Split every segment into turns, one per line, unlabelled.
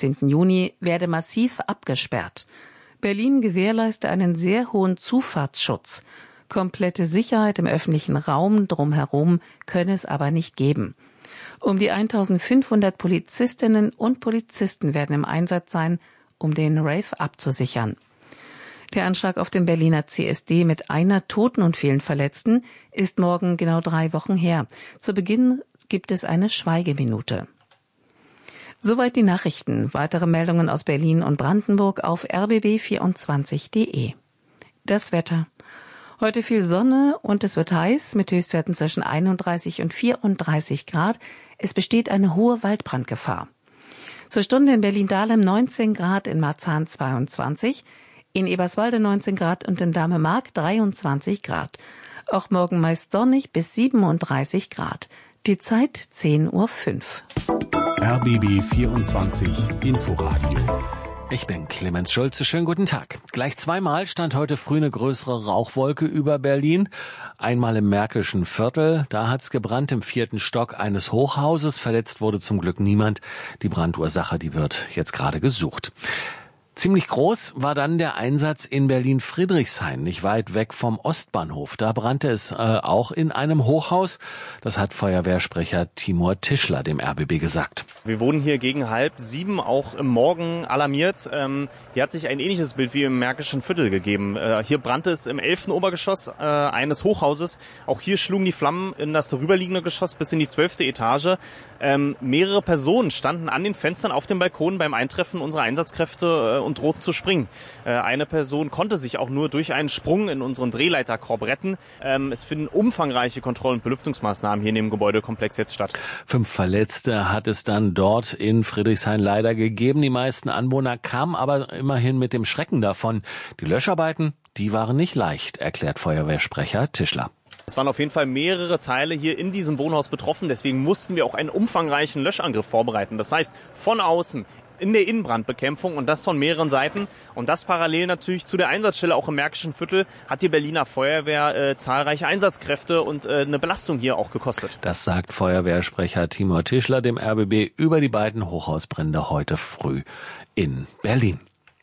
15. Juni werde massiv abgesperrt. Berlin gewährleiste einen sehr hohen Zufahrtsschutz. Komplette Sicherheit im öffentlichen Raum drumherum könne es aber nicht geben. Um die 1500 Polizistinnen und Polizisten werden im Einsatz sein, um den Rave abzusichern. Der Anschlag auf dem Berliner CSD mit einer Toten und vielen Verletzten ist morgen genau 3 Wochen her. Zu Beginn gibt es eine Schweigeminute. Soweit die Nachrichten. Weitere Meldungen aus Berlin und Brandenburg auf rbb24.de. Das Wetter. Heute viel Sonne und es wird heiß mit Höchstwerten zwischen 31 und 34 Grad. Es besteht eine hohe Waldbrandgefahr. Zur Stunde in Berlin-Dahlem 19 Grad, in Marzahn 22, in Eberswalde 19 Grad und in Dahlem-Mark 23 Grad. Auch morgen meist sonnig bis 37 Grad. Die Zeit 10:05 Uhr.
RBB 24 Inforadio.
Ich bin Clemens Schulze. Schönen guten Tag. Gleich zweimal stand heute früh eine größere Rauchwolke über Berlin. Einmal im Märkischen Viertel. Da hat's gebrannt im 4. Stock eines Hochhauses. Verletzt wurde zum Glück niemand. Die Brandursache, die wird jetzt gerade gesucht. Ziemlich groß war dann der Einsatz in Berlin-Friedrichshain, nicht weit weg vom Ostbahnhof. Da brannte es auch in einem Hochhaus. Das hat Feuerwehrsprecher Timur Tischler dem RBB gesagt.
Wir wurden hier gegen 6:30 auch im Morgen alarmiert. Hier hat sich ein ähnliches Bild wie im Märkischen Viertel gegeben. Hier brannte es im 11. Obergeschoss eines Hochhauses. Auch hier schlugen die Flammen in das darüberliegende Geschoss bis in die 12. Etage. Mehrere Personen standen an den Fenstern auf dem Balkon beim Eintreffen unserer Einsatzkräfte und drohten zu springen. Eine Person konnte sich auch nur durch einen Sprung in unseren Drehleiterkorb retten. Es finden umfangreiche Kontroll- und Belüftungsmaßnahmen hier in dem Gebäudekomplex jetzt statt.
5 Verletzte hat es dann dort in Friedrichshain leider gegeben. Die meisten Anwohner kamen aber immerhin mit dem Schrecken davon. Die Löscharbeiten, die waren nicht leicht, erklärt Feuerwehrsprecher Tischler.
Es waren auf jeden Fall mehrere Teile hier in diesem Wohnhaus betroffen. Deswegen mussten wir auch einen umfangreichen Löschangriff vorbereiten. Das heißt, von außen in der Innenbrandbekämpfung und das von mehreren Seiten. Und das parallel natürlich zu der Einsatzstelle auch im Märkischen Viertel hat die Berliner Feuerwehr zahlreiche Einsatzkräfte und eine Belastung hier auch gekostet.
Das sagt Feuerwehrsprecher Timur Tischler dem RBB über die beiden Hochhausbrände heute früh in Berlin.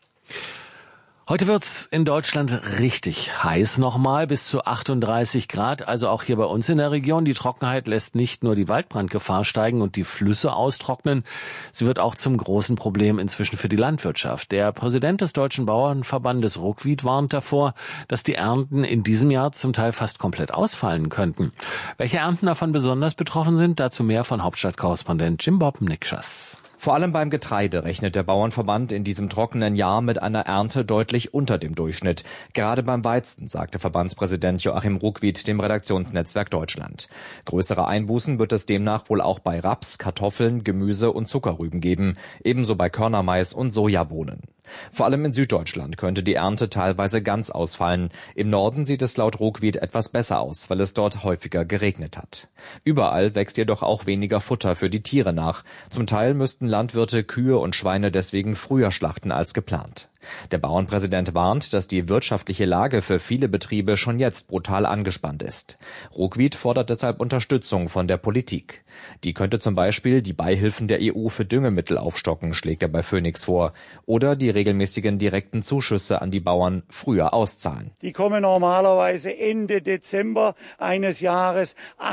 Heute wird's in Deutschland richtig heiß nochmal, bis zu 38 Grad. Also auch hier bei uns in der Region. Die Trockenheit lässt nicht nur die Waldbrandgefahr steigen und die Flüsse austrocknen. Sie wird auch zum großen Problem inzwischen für die Landwirtschaft. Der Präsident des Deutschen Bauernverbandes Ruckwied warnt davor, dass die Ernten in diesem Jahr zum Teil fast komplett ausfallen könnten. Welche Ernten davon besonders betroffen sind, dazu mehr von Hauptstadtkorrespondent Jim Bob Nikschas.
Vor allem beim Getreide rechnet der Bauernverband in diesem trockenen Jahr mit einer Ernte deutlich unter dem Durchschnitt. Gerade beim Weizen, sagte Verbandspräsident Joachim Ruckwied dem Redaktionsnetzwerk Deutschland. Größere Einbußen wird es demnach wohl auch bei Raps, Kartoffeln, Gemüse und Zuckerrüben geben, ebenso bei Körnermais und Sojabohnen. Vor allem in Süddeutschland könnte die Ernte teilweise ganz ausfallen. Im Norden sieht es laut Ruckwied etwas besser aus, weil es dort häufiger geregnet hat. Überall wächst jedoch auch weniger Futter für die Tiere nach. Zum Teil müssten Landwirte Kühe und Schweine deswegen früher schlachten als geplant. Der Bauernpräsident warnt, dass die wirtschaftliche Lage für viele Betriebe schon jetzt brutal angespannt ist. Ruckwied fordert deshalb Unterstützung von der Politik. Die könnte zum Beispiel die Beihilfen der EU für Düngemittel aufstocken, schlägt er bei Phoenix vor, oder die regelmäßigen direkten Zuschüsse an die Bauern früher auszahlen.
Die kommen normalerweise Ende Dezember eines Jahres,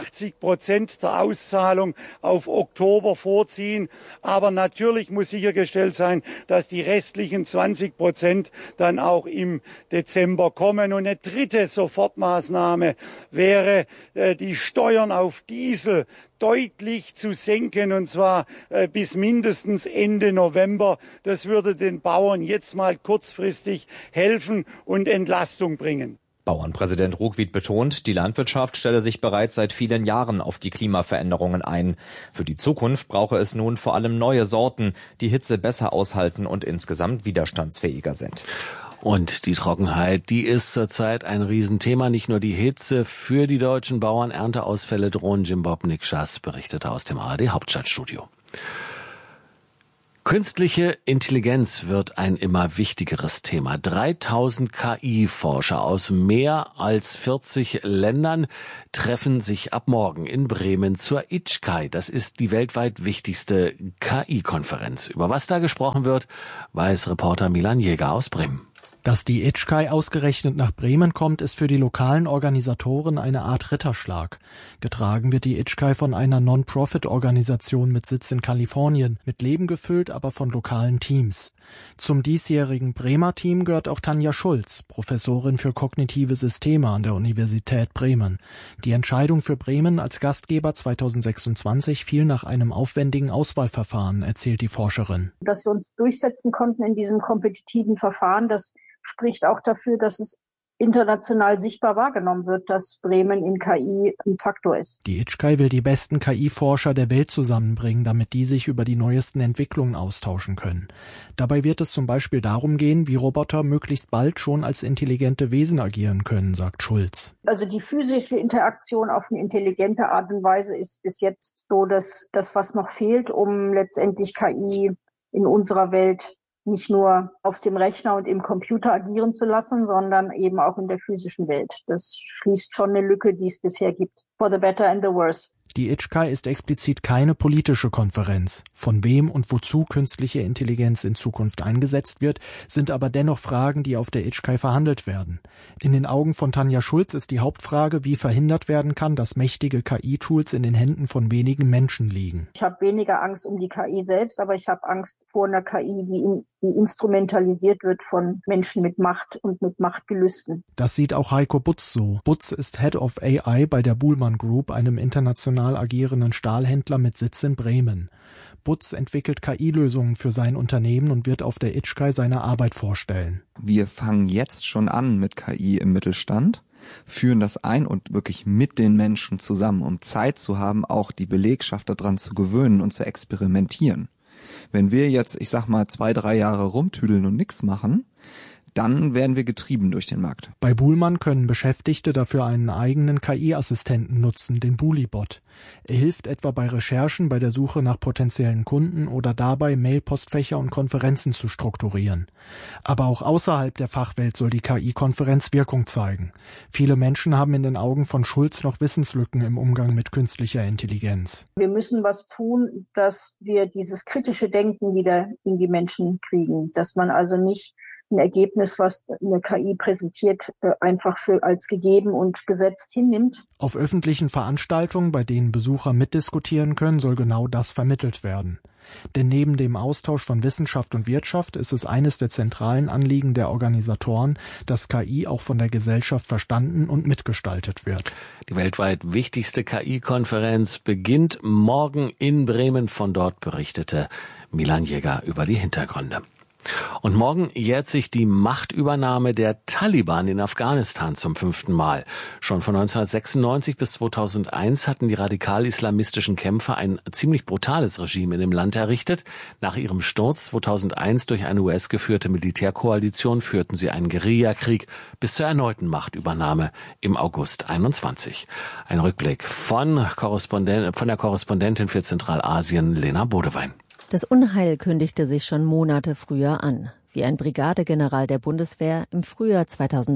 80% der Auszahlung auf Oktober vorziehen. Aber natürlich muss sichergestellt sein, dass die restlichen 20% dann auch im Dezember kommen. Und eine dritte Sofortmaßnahme wäre, die Steuern auf Diesel deutlich zu senken, und zwar bis mindestens Ende November. Das würde den Bauern jetzt mal kurzfristig helfen und Entlastung bringen.
Bauernpräsident Ruckwied betont, die Landwirtschaft stelle sich bereits seit vielen Jahren auf die Klimaveränderungen ein. Für die Zukunft brauche es nun vor allem neue Sorten, die Hitze besser aushalten und insgesamt widerstandsfähiger sind.
Und die Trockenheit, die ist zurzeit ein Riesenthema. Nicht nur die Hitze für die deutschen Bauern. Ernteausfälle drohen. Jim Bob Nikschas berichtete aus dem ARD Hauptstadtstudio. Künstliche Intelligenz wird ein immer wichtigeres Thema. 3000 KI-Forscher aus mehr als 40 Ländern treffen sich ab morgen in Bremen zur ITSCAI. Das ist die weltweit wichtigste KI-Konferenz. Über was da gesprochen wird, weiß Reporter Milan Jäger aus Bremen.
Dass die ITSCAI ausgerechnet nach Bremen kommt, ist für die lokalen Organisatoren eine Art Ritterschlag. Getragen wird die ITSCAI von einer Non-Profit-Organisation mit Sitz in Kalifornien, mit Leben gefüllt, aber von lokalen Teams. Zum diesjährigen Bremer Team gehört auch Tanja Schulz, Professorin für kognitive Systeme an der Universität Bremen. Die Entscheidung für Bremen als Gastgeber 2026 fiel nach einem aufwendigen Auswahlverfahren, erzählt die Forscherin.
Dass wir uns durchsetzen konnten in diesem kompetitiven Verfahren, das spricht auch dafür, dass es international sichtbar wahrgenommen wird, dass Bremen in KI ein Faktor ist.
Die ITSCAI will die besten KI-Forscher der Welt zusammenbringen, damit die sich über die neuesten Entwicklungen austauschen können. Dabei wird es zum Beispiel darum gehen, wie Roboter möglichst bald schon als intelligente Wesen agieren können, sagt Schulz.
Also die physische Interaktion auf eine intelligente Art und Weise ist bis jetzt so das, was noch fehlt, um letztendlich KI in unserer Welt nicht nur auf dem Rechner und im Computer agieren zu lassen, sondern eben auch in der physischen Welt. Das schließt schon eine Lücke, die es bisher gibt. For the better and the worse.
Die ITSCAI ist explizit keine politische Konferenz. Von wem und wozu künstliche Intelligenz in Zukunft eingesetzt wird, sind aber dennoch Fragen, die auf der ITSCAI verhandelt werden. In den Augen von Tanja Schulz ist die Hauptfrage, wie verhindert werden kann, dass mächtige KI-Tools in den Händen von wenigen Menschen liegen.
Ich habe weniger Angst um die KI selbst, aber ich habe Angst vor einer KI, die instrumentalisiert wird von Menschen mit Macht und mit Machtgelüsten.
Das sieht auch Heiko Butz so. Butz ist Head of AI bei der Buhlmann Group, einem international agierenden Stahlhändler mit Sitz in Bremen. Butz entwickelt KI-Lösungen für sein Unternehmen und wird auf der ITSCAI seine Arbeit vorstellen.
Wir fangen jetzt schon an mit KI im Mittelstand, führen das ein und wirklich mit den Menschen zusammen, um Zeit zu haben, auch die Belegschaft daran zu gewöhnen und zu experimentieren. Wenn wir jetzt, 2-3 Jahre rumtüdeln und nichts machen, dann werden wir getrieben durch den Markt.
Bei Buhlmann können Beschäftigte dafür einen eigenen KI-Assistenten nutzen, den Bulibot. Er hilft etwa bei Recherchen, bei der Suche nach potenziellen Kunden oder dabei, Mail-Postfächer und Konferenzen zu strukturieren. Aber auch außerhalb der Fachwelt soll die KI-Konferenz Wirkung zeigen. Viele Menschen haben in den Augen von Schulz noch Wissenslücken im Umgang mit künstlicher Intelligenz.
Wir müssen was tun, dass wir dieses kritische Denken wieder in die Menschen kriegen, dass man also nicht ein Ergebnis, was eine KI präsentiert, einfach als gegeben und gesetzt hinnimmt.
Auf öffentlichen Veranstaltungen, bei denen Besucher mitdiskutieren können, soll genau das vermittelt werden. Denn neben dem Austausch von Wissenschaft und Wirtschaft ist es eines der zentralen Anliegen der Organisatoren, dass KI auch von der Gesellschaft verstanden und mitgestaltet wird.
Die weltweit wichtigste KI-Konferenz beginnt morgen in Bremen. Von dort berichtete Milan Jäger über die Hintergründe. Und morgen jährt sich die Machtübernahme der Taliban in Afghanistan zum 5. Mal. Schon von 1996 bis 2001 hatten die radikal-islamistischen Kämpfer ein ziemlich brutales Regime in dem Land errichtet. Nach ihrem Sturz 2001 durch eine US-geführte Militärkoalition führten sie einen Guerillakrieg bis zur erneuten Machtübernahme im August 21. Ein Rückblick von der Korrespondentin für Zentralasien, Lena Bodewein.
Das Unheil kündigte sich schon Monate früher an, wie ein Brigadegeneral der Bundeswehr im Frühjahr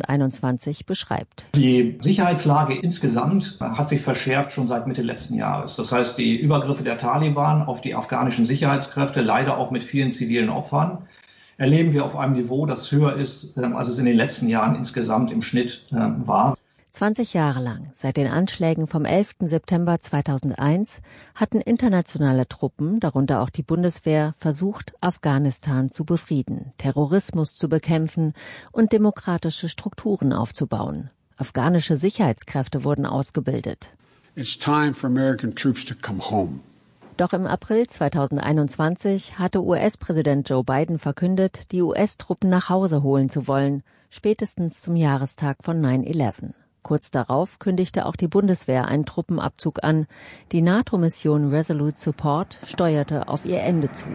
2021 beschreibt.
Die Sicherheitslage insgesamt hat sich verschärft schon seit Mitte letzten Jahres. Das heißt, die Übergriffe der Taliban auf die afghanischen Sicherheitskräfte, leider auch mit vielen zivilen Opfern, erleben wir auf einem Niveau, das höher ist, als es in den letzten Jahren insgesamt im Schnitt war.
20 Jahre lang, seit den Anschlägen vom 11. September 2001, hatten internationale Truppen, darunter auch die Bundeswehr, versucht, Afghanistan zu befrieden, Terrorismus zu bekämpfen und demokratische Strukturen aufzubauen. Afghanische Sicherheitskräfte wurden ausgebildet.
It's time for American troops to come home.
Doch im April 2021 hatte US-Präsident Joe Biden verkündet, die US-Truppen nach Hause holen zu wollen, spätestens zum Jahrestag von 9/11. Kurz darauf kündigte auch die Bundeswehr einen Truppenabzug an. Die NATO-Mission Resolute Support steuerte auf ihr Ende zu.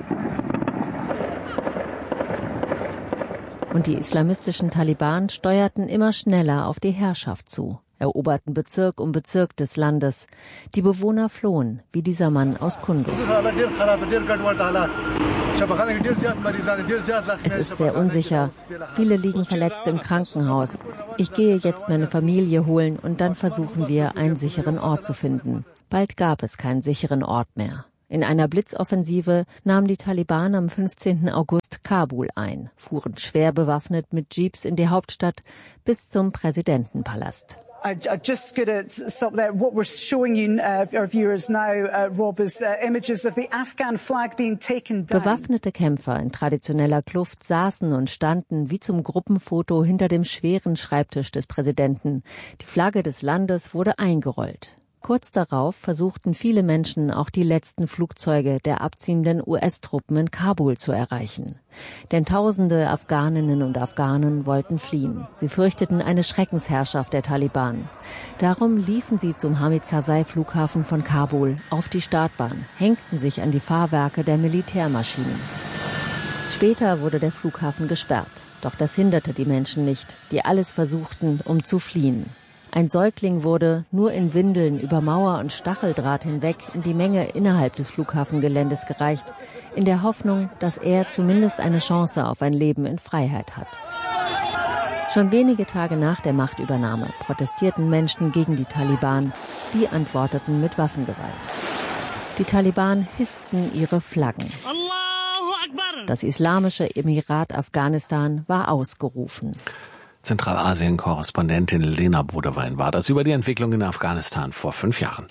Und die islamistischen Taliban steuerten immer schneller auf die Herrschaft zu, eroberten Bezirk um Bezirk des Landes. Die Bewohner flohen, wie dieser Mann aus Kunduz. Es ist sehr unsicher. Viele liegen verletzt im Krankenhaus. Ich gehe jetzt meine Familie holen und dann versuchen wir, einen sicheren Ort zu finden. Bald gab es keinen sicheren Ort mehr. In einer Blitzoffensive nahmen die Taliban am 15. August Kabul ein, fuhren schwer bewaffnet mit Jeeps in die Hauptstadt bis zum Präsidentenpalast.
Just going to stop there. What we're showing you, our viewers now, Rob, is images of the Afghan flag being taken down.
Bewaffnete Kämpfer in traditioneller Kluft saßen und standen wie zum Gruppenfoto hinter dem schweren Schreibtisch des Präsidenten. Die Flagge des Landes wurde eingerollt. Kurz darauf versuchten viele Menschen, auch die letzten Flugzeuge der abziehenden US-Truppen in Kabul zu erreichen. Denn tausende Afghaninnen und Afghanen wollten fliehen. Sie fürchteten eine Schreckensherrschaft der Taliban. Darum liefen sie zum Hamid-Karzai-Flughafen von Kabul auf die Startbahn, hängten sich an die Fahrwerke der Militärmaschinen. Später wurde der Flughafen gesperrt. Doch das hinderte die Menschen nicht, die alles versuchten, um zu fliehen. Ein Säugling wurde nur in Windeln über Mauer und Stacheldraht hinweg in die Menge innerhalb des Flughafengeländes gereicht, in der Hoffnung, dass er zumindest eine Chance auf ein Leben in Freiheit hat. Schon wenige Tage nach der Machtübernahme protestierten Menschen gegen die Taliban. Die antworteten mit Waffengewalt. Die Taliban hissten ihre Flaggen. Das Islamische Emirat Afghanistan war ausgerufen.
Zentralasien-Korrespondentin Lena Bodewein war das über die Entwicklung in Afghanistan vor 5 Jahren.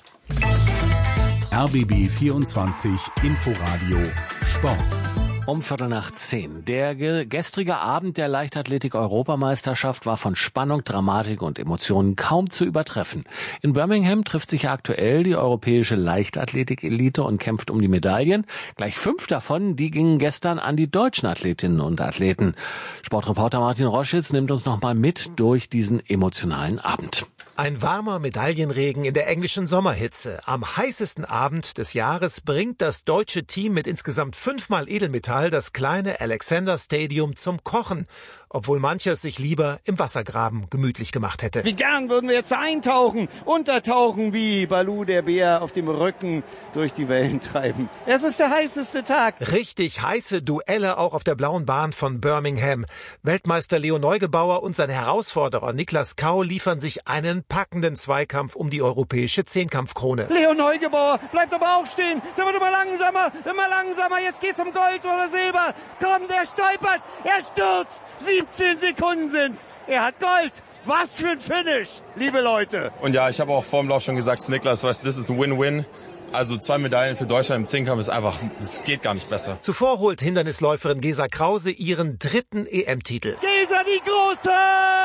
RBB 24 Inforadio Sport.
Um 9:15. Der gestrige Abend der Leichtathletik-Europameisterschaft war von Spannung, Dramatik und Emotionen kaum zu übertreffen. In Birmingham trifft sich aktuell die europäische Leichtathletik-Elite und kämpft um die Medaillen. Gleich 5 davon, die gingen gestern an die deutschen Athletinnen und Athleten. Sportreporter Martin Roschitz nimmt uns nochmal mit durch diesen emotionalen Abend.
Ein warmer Medaillenregen in der englischen Sommerhitze. Am heißesten Abend des Jahres bringt das deutsche Team mit insgesamt 5-mal Edelmetall das kleine Alexander Stadium zum Kochen, obwohl mancher sich lieber im Wassergraben gemütlich gemacht hätte.
Wie gern würden wir jetzt eintauchen, untertauchen, wie Baloo der Bär auf dem Rücken durch die Wellen treiben. Es ist der heißeste Tag.
Richtig heiße Duelle auch auf der blauen Bahn von Birmingham. Weltmeister Leo Neugebauer und sein Herausforderer Niklas Kaul liefern sich einen packenden Zweikampf um die europäische Zehnkampfkrone.
Leo Neugebauer bleibt aber auch stehen. Der wird immer langsamer. Jetzt geht's um Gold oder Silber. Komm, der stolpert, er stürzt. 17 Sekunden sind's. Er hat Gold. Was für ein Finish, liebe Leute.
Und ja, ich habe auch vor dem Lauf schon gesagt zu Niklas, weißt du, das ist ein Win-Win. Also 2 Medaillen für Deutschland im Zehnkampf ist einfach, es geht gar nicht besser.
Zuvor holt Hindernisläuferin Gesa Krause ihren 3. EM-Titel.
Gesa die Große!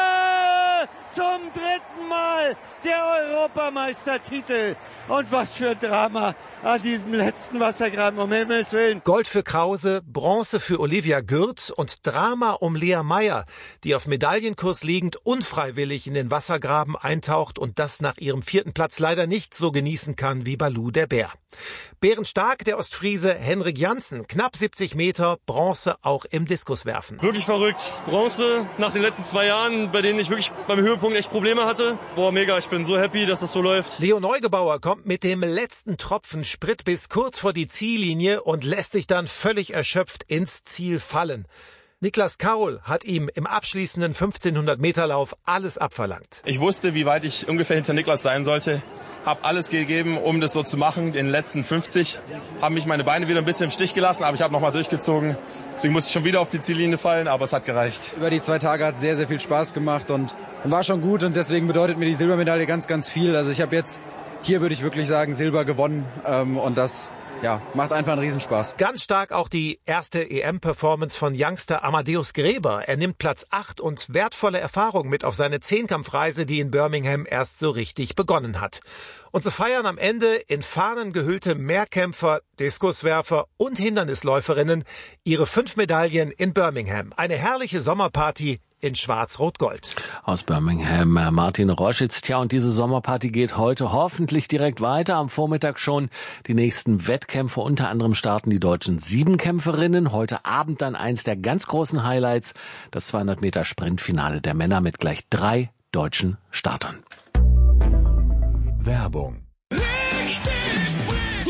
Zum 3. Mal der Europameistertitel. Und was für ein Drama an diesem letzten Wassergraben, um Himmels Willen.
Gold für Krause, Bronze für Olivia Gürt und Drama um Lea Meyer, die auf Medaillenkurs liegend unfreiwillig in den Wassergraben eintaucht und das nach ihrem 4. Platz leider nicht so genießen kann wie Baloo der Bär. Bärenstark der Ostfriese Henrik Janssen, knapp 70 Meter, Bronze auch im Diskuswerfen.
Wirklich verrückt. Bronze nach den letzten 2 Jahren, bei denen ich wirklich beim Höhepunkt echt Probleme hatte. Boah, mega, ich bin so happy, dass das so läuft.
Leo Neugebauer kommt mit dem letzten Tropfen Sprit bis kurz vor die Ziellinie und lässt sich dann völlig erschöpft ins Ziel fallen. Niklas Kaul hat ihm im abschließenden 1500-Meter-Lauf alles abverlangt.
Ich wusste, wie weit ich ungefähr hinter Niklas sein sollte. Hab alles gegeben, um das so zu machen. In den letzten 50 haben mich meine Beine wieder ein bisschen im Stich gelassen, aber ich habe nochmal durchgezogen. Deswegen musste ich schon wieder auf die Ziellinie fallen, aber es hat gereicht.
Über die 2 Tage hat es sehr, sehr viel Spaß gemacht und war schon gut und deswegen bedeutet mir die Silbermedaille ganz, ganz viel. Also ich habe jetzt, hier würde ich wirklich sagen, Silber gewonnen und das macht einfach einen Riesenspaß.
Ganz stark auch die erste EM-Performance von Youngster Amadeus Gräber. Er nimmt Platz 8 und wertvolle Erfahrung mit auf seine Zehnkampfreise, die in Birmingham erst so richtig begonnen hat. Und so feiern am Ende in Fahnen gehüllte Mehrkämpfer, Diskuswerfer und Hindernisläuferinnen ihre 5 Medaillen in Birmingham. Eine herrliche Sommerparty in Schwarz-Rot-Gold.
Aus Birmingham, Martin Roschitz. Tja, und diese Sommerparty geht heute hoffentlich direkt weiter. Am Vormittag schon die nächsten Wettkämpfe. Unter anderem starten die deutschen 7-Kämpferinnen. Heute Abend dann eins der ganz großen Highlights, das 200-Meter-Sprintfinale der Männer mit gleich 3 deutschen Startern.
Werbung.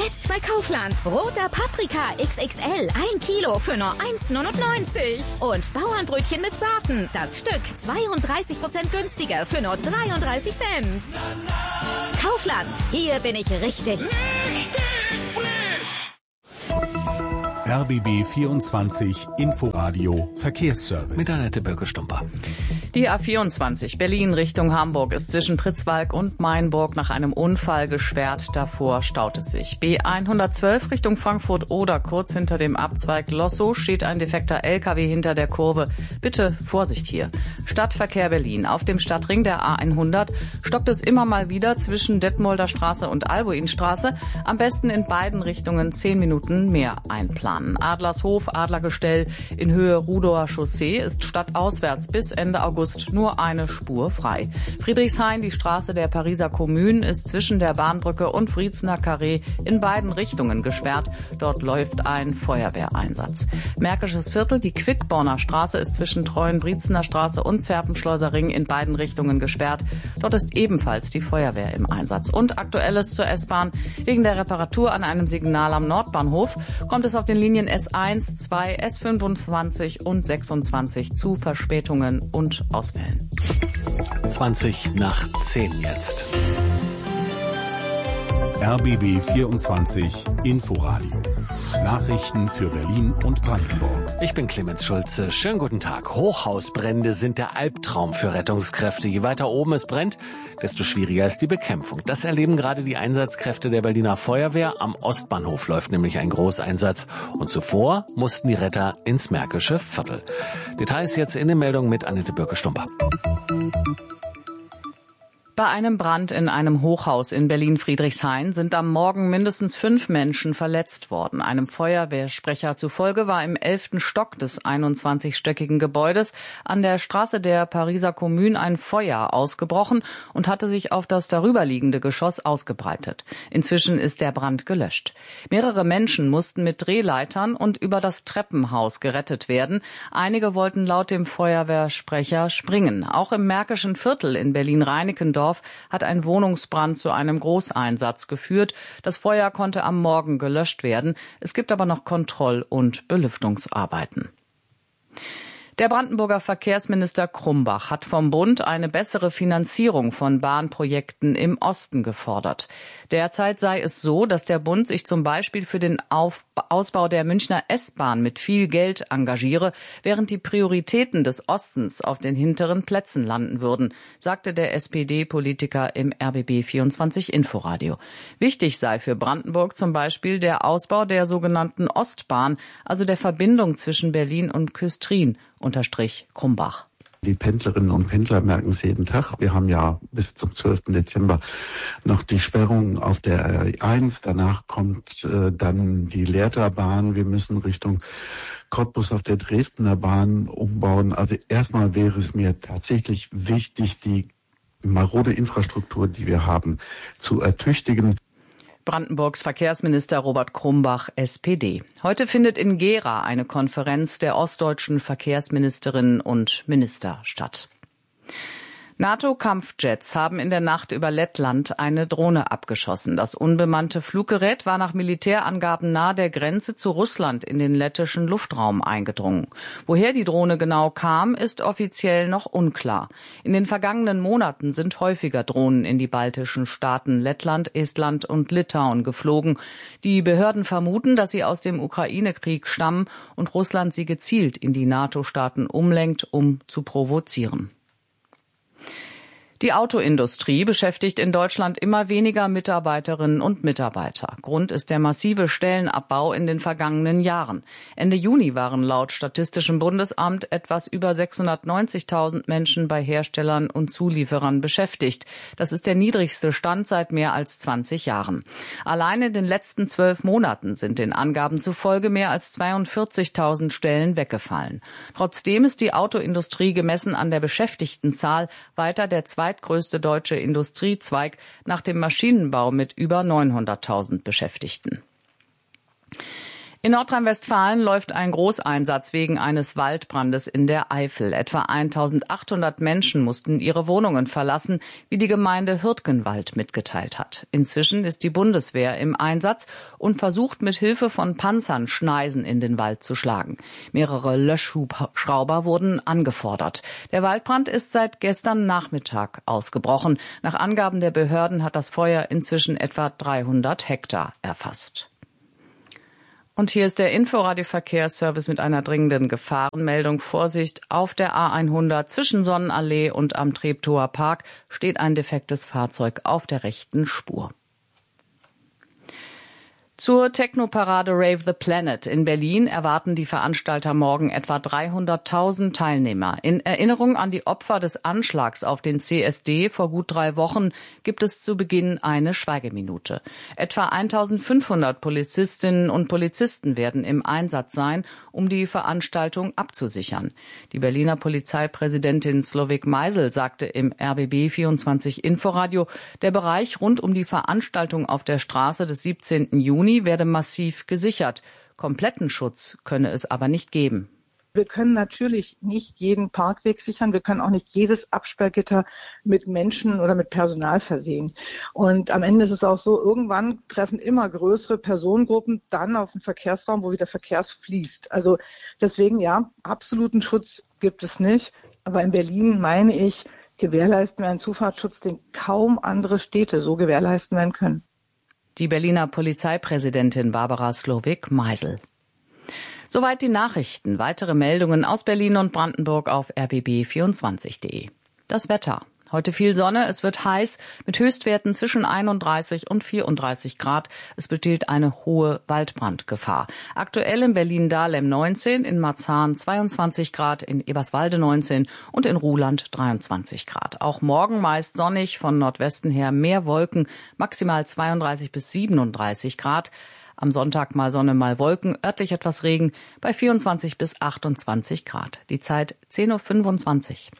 Jetzt bei Kaufland. Roter Paprika XXL, 1 Kilo für nur 1,99. Und Bauernbrötchen mit Sorten. Das Stück 32% günstiger für nur 33 Cent. Kaufland, hier bin ich richtig.
RBB 24 Inforadio Verkehrsservice.
Mit Annette Birke-Stumper.
Die A24 Berlin Richtung Hamburg ist zwischen Pritzwalk und Mainburg nach einem Unfall gesperrt. Davor staut es sich. B112 Richtung Frankfurt oder kurz hinter dem Abzweig Lossow steht ein defekter LKW hinter der Kurve. Bitte Vorsicht hier. Stadtverkehr Berlin. Auf dem Stadtring der A100 stockt es immer mal wieder zwischen Detmolder Straße und Albuinstraße. Am besten in beiden Richtungen 10 Minuten mehr einplanen. Adlershof, Adlergestell in Höhe Rudower Chaussee ist stadtauswärts bis Ende August nur eine Spur frei. Friedrichshain, die Straße der Pariser Kommune, ist zwischen der Bahnbrücke und Vriezner Carré in beiden Richtungen gesperrt. Dort läuft ein Feuerwehreinsatz. Märkisches Viertel, die Quickborner Straße ist zwischen Treuen-Vriezner Straße und Zerpenschleuser Ring in beiden Richtungen gesperrt. Dort ist ebenfalls die Feuerwehr im Einsatz. Und Aktuelles zur S-Bahn. Wegen der Reparatur an einem Signal am Nordbahnhof kommt es auf den Linien S1, 2, S25 und 26 zu Verspätungen und Ausfällen.
20 nach 10 jetzt.
RBB 24 Inforadio. Nachrichten für Berlin und Brandenburg.
Ich bin Clemens Schulze. Schönen guten Tag. Hochhausbrände sind der Albtraum für Rettungskräfte. Je weiter oben es brennt, desto schwieriger ist die Bekämpfung. Das erleben gerade die Einsatzkräfte der Berliner Feuerwehr. Am Ostbahnhof läuft nämlich ein Großeinsatz. Und zuvor mussten die Retter ins Märkische Viertel. Details jetzt in den Meldungen mit Annette Birke-Stumper.
Bei einem Brand in einem Hochhaus in Berlin-Friedrichshain sind am Morgen mindestens 5 Menschen verletzt worden. Einem Feuerwehrsprecher zufolge war im 11. Stock des 21-stöckigen Gebäudes an der Straße der Pariser Kommune ein Feuer ausgebrochen und hatte sich auf das darüberliegende Geschoss ausgebreitet. Inzwischen ist der Brand gelöscht. Mehrere Menschen mussten mit Drehleitern und über das Treppenhaus gerettet werden. Einige wollten laut dem Feuerwehrsprecher springen. Auch im Märkischen Viertel in Berlin-Reinickendorf hat ein Wohnungsbrand zu einem Großeinsatz geführt. Das Feuer konnte am Morgen gelöscht werden. Es gibt aber noch Kontroll- und Belüftungsarbeiten. Der Brandenburger Verkehrsminister Krumbach hat vom Bund eine bessere Finanzierung von Bahnprojekten im Osten gefordert. Derzeit sei es so, dass der Bund sich zum Beispiel für den Ausbau der Münchner S-Bahn mit viel Geld engagiere, während die Prioritäten des Ostens auf den hinteren Plätzen landen würden, sagte der SPD-Politiker im RBB 24 Inforadio. Wichtig sei für Brandenburg zum Beispiel der Ausbau der sogenannten Ostbahn, also der Verbindung zwischen Berlin und Küstrin, unterstrich Krumbach.
Die Pendlerinnen und Pendler merken es jeden Tag. Wir haben ja bis zum 12. Dezember noch die Sperrung auf der R1. Danach kommt dann die Lehrterbahn. Wir müssen Richtung Cottbus auf der Dresdner Bahn umbauen. Also erstmal wäre es mir tatsächlich wichtig, die marode Infrastruktur, die wir haben, zu ertüchtigen.
Brandenburgs Verkehrsminister Robert Krumbach, SPD. Heute findet in Gera eine Konferenz der ostdeutschen Verkehrsministerinnen und Minister statt. NATO-Kampfjets haben in der Nacht über Lettland eine Drohne abgeschossen. Das unbemannte Fluggerät war nach Militärangaben nahe der Grenze zu Russland in den lettischen Luftraum eingedrungen. Woher die Drohne genau kam, ist offiziell noch unklar. In den vergangenen Monaten sind häufiger Drohnen in die baltischen Staaten Lettland, Estland und Litauen geflogen. Die Behörden vermuten, dass sie aus dem Ukraine-Krieg stammen und Russland sie gezielt in die NATO-Staaten umlenkt, um zu provozieren. Die Autoindustrie beschäftigt in Deutschland immer weniger Mitarbeiterinnen und Mitarbeiter. Grund ist der massive Stellenabbau in den vergangenen Jahren. Ende Juni waren laut Statistischem Bundesamt etwas über 690.000 Menschen bei Herstellern und Zulieferern beschäftigt. Das ist der niedrigste Stand seit mehr als 20 Jahren. Allein in den letzten 12 Monaten sind den Angaben zufolge mehr als 42.000 Stellen weggefallen. Trotzdem ist die Autoindustrie gemessen an der Beschäftigtenzahl weiter der zweitgrößte deutsche Industriezweig nach dem Maschinenbau mit über 900.000 Beschäftigten. In Nordrhein-Westfalen läuft ein Großeinsatz wegen eines Waldbrandes in der Eifel. Etwa 1800 Menschen mussten ihre Wohnungen verlassen, wie die Gemeinde Hürtgenwald mitgeteilt hat. Inzwischen ist die Bundeswehr im Einsatz und versucht mit Hilfe von Panzern Schneisen in den Wald zu schlagen. Mehrere Löschhubschrauber wurden angefordert. Der Waldbrand ist seit gestern Nachmittag ausgebrochen. Nach Angaben der Behörden hat das Feuer inzwischen etwa 300 Hektar erfasst. Und hier ist der Inforadio-Verkehrsservice mit einer dringenden Gefahrenmeldung. Vorsicht, auf der A100 zwischen Sonnenallee und am Treptower Park steht ein defektes Fahrzeug auf der rechten Spur. Zur Technoparade Rave the Planet in Berlin erwarten die Veranstalter morgen etwa 300.000 Teilnehmer. In Erinnerung an die Opfer des Anschlags auf den CSD vor gut 3 Wochen gibt es zu Beginn eine Schweigeminute. Etwa 1.500 Polizistinnen und Polizisten werden im Einsatz sein, um die Veranstaltung abzusichern. Die Berliner Polizeipräsidentin Slowik Meisel sagte im RBB 24 Inforadio, der Bereich rund um die Veranstaltung auf der Straße des 17. Juni werde massiv gesichert. Kompletten Schutz könne es aber nicht geben.
Wir können natürlich nicht jeden Parkweg sichern. Wir können auch nicht jedes Absperrgitter mit Menschen oder mit Personal versehen. Und am Ende ist es auch so, irgendwann treffen immer größere Personengruppen dann auf den Verkehrsraum, wo wieder Verkehr fließt. Also deswegen, ja, absoluten Schutz gibt es nicht. Aber in Berlin, meine ich, gewährleisten wir einen Zufahrtsschutz, den kaum andere Städte so gewährleisten werden können.
Die Berliner Polizeipräsidentin Barbara Slowik-Meisel. Soweit die Nachrichten. Weitere Meldungen aus Berlin und Brandenburg auf rbb24.de. Das Wetter. Heute viel Sonne, es wird heiß mit Höchstwerten zwischen 31 und 34 Grad. Es besteht eine hohe Waldbrandgefahr. Aktuell in Berlin-Dahlem 19, in Marzahn 22 Grad, in Eberswalde 19 und in Ruhland 23 Grad. Auch morgen meist sonnig, von Nordwesten her mehr Wolken, maximal 32 bis 37 Grad. Am Sonntag mal Sonne, mal Wolken, örtlich etwas Regen bei 24 bis 28 Grad. Die Zeit 10.25 Uhr.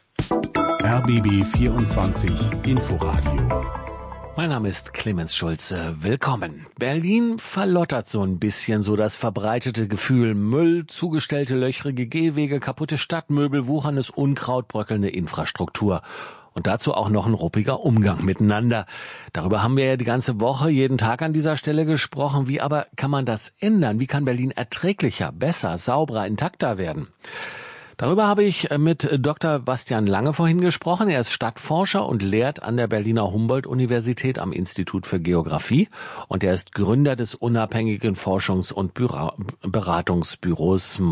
RBB 24 Inforadio.
Mein Name ist Clemens Schulze. Willkommen. Berlin verlottert so ein bisschen, so das verbreitete Gefühl. Müll, zugestellte löchrige Gehwege, kaputte Stadtmöbel, wucherndes Unkraut, bröckelnde Infrastruktur. Und dazu auch noch ein ruppiger Umgang miteinander. Darüber haben wir ja die ganze Woche, jeden Tag an dieser Stelle gesprochen. Wie aber kann man das ändern? Wie kann Berlin erträglicher, besser, sauberer, intakter werden? Darüber habe ich mit Dr. Bastian Lange vorhin gesprochen. Er ist Stadtforscher und lehrt an der Berliner Humboldt-Universität am Institut für Geographie. Und er ist Gründer des unabhängigen Forschungs- und Beratungsbüros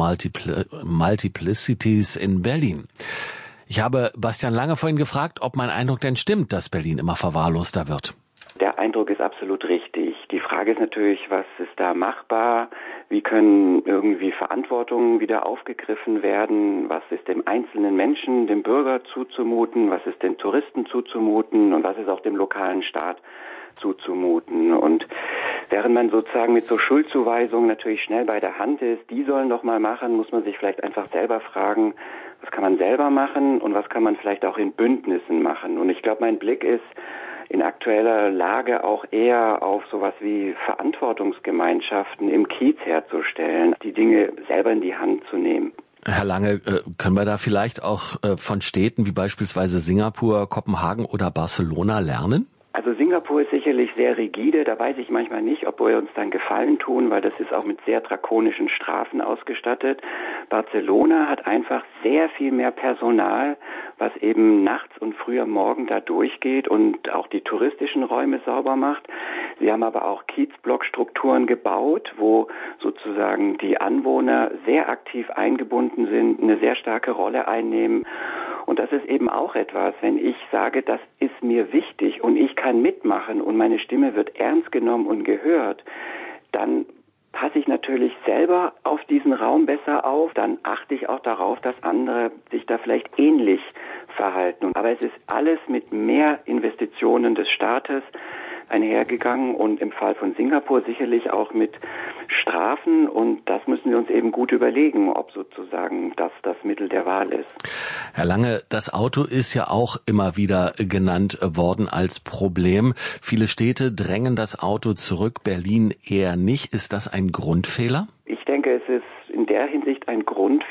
Multiplicities in Berlin. Ich habe Bastian Lange vorhin gefragt, ob mein Eindruck denn stimmt, dass Berlin immer verwahrloster wird.
Der Eindruck ist absolut richtig. Die Frage ist natürlich, was ist da machbar? Wie können irgendwie Verantwortungen wieder aufgegriffen werden? Was ist dem einzelnen Menschen, dem Bürger zuzumuten? Was ist den Touristen zuzumuten? Und was ist auch dem lokalen Staat zuzumuten? Und während man sozusagen mit so Schuldzuweisungen natürlich schnell bei der Hand ist, die sollen doch mal machen, muss man sich vielleicht einfach selber fragen, was kann man selber machen und was kann man vielleicht auch in Bündnissen machen? Und ich glaube, mein Blick ist in aktueller Lage auch eher auf sowas wie Verantwortungsgemeinschaften im Kiez herzustellen, die Dinge selber in die Hand zu nehmen.
Herr Lange, können wir da vielleicht auch von Städten wie beispielsweise Singapur, Kopenhagen oder Barcelona lernen?
Also Singapur ist sicherlich sehr rigide, da weiß ich manchmal nicht, ob wir uns dann Gefallen tun, weil das ist auch mit sehr drakonischen Strafen ausgestattet. Barcelona hat einfach sehr viel mehr Personal, was eben nachts und früh am Morgen da durchgeht und auch die touristischen Räume sauber macht. Sie haben aber auch Kiezblockstrukturen gebaut, wo sozusagen die Anwohner sehr aktiv eingebunden sind, eine sehr starke Rolle einnehmen. Und das ist eben auch etwas, wenn ich sage, das ist mir wichtig und ich kann mitmachen und meine Stimme wird ernst genommen und gehört, dann passe ich natürlich selber auf diesen Raum besser auf, dann achte ich auch darauf, dass andere sich da vielleicht ähnlich verhalten. Aber es ist alles mit mehr Investitionen des Staates einhergegangen und im Fall von Singapur sicherlich auch mit Strafen, und das müssen wir uns eben gut überlegen, ob sozusagen das Mittel der Wahl ist.
Herr Lange, das Auto ist ja auch immer wieder genannt worden als Problem. Viele Städte drängen das Auto zurück, Berlin eher nicht. Ist das ein Grundfehler?
Ich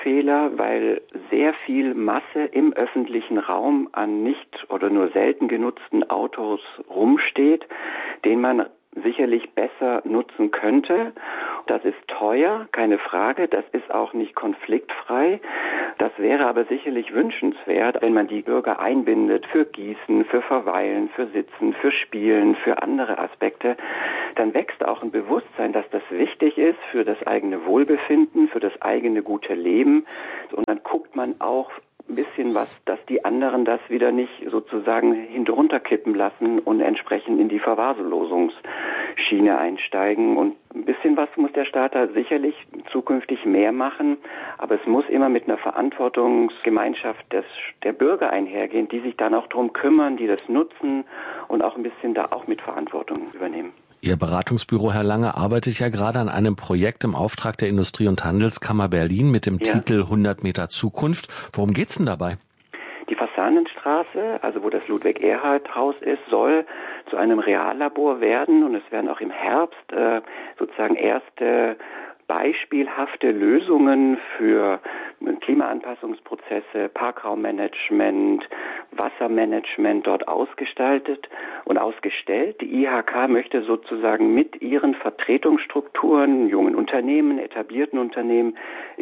Denkfehler, weil sehr viel Masse im öffentlichen Raum an nicht oder nur selten genutzten Autos rumsteht, den man sicherlich besser nutzen könnte. Das ist teuer, keine Frage. Das ist auch nicht konfliktfrei. Das wäre aber sicherlich wünschenswert, wenn man die Bürger einbindet für Gießen, für Verweilen, für Sitzen, für Spielen, für andere Aspekte. Dann wächst auch ein Bewusstsein, dass das wichtig ist für das eigene Wohlbefinden, für das eigene gute Leben. Und dann guckt man auch ein bisschen was, dass die anderen das wieder nicht sozusagen hinterunterkippen lassen und entsprechend in die Verwahrlosungsschiene einsteigen. Und ein bisschen was muss der Staat da sicherlich zukünftig mehr machen, aber es muss immer mit einer Verantwortungsgemeinschaft der Bürger einhergehen, die sich dann auch darum kümmern, die das nutzen und auch ein bisschen da auch mit Verantwortung übernehmen.
Ihr Beratungsbüro, Herr Lange, arbeitet ja gerade an einem Projekt im Auftrag der Industrie- und Handelskammer Berlin mit dem Titel 100 Meter Zukunft. Worum geht's denn dabei?
Die Fasanenstraße, also wo das Ludwig-Erhard-Haus ist, soll zu einem Reallabor werden und es werden auch im Herbst sozusagen erste beispielhafte Lösungen für Klimaanpassungsprozesse, Parkraummanagement, Wassermanagement dort ausgestaltet und ausgestellt. Die IHK möchte sozusagen mit ihren Vertretungsstrukturen, jungen Unternehmen, etablierten Unternehmen,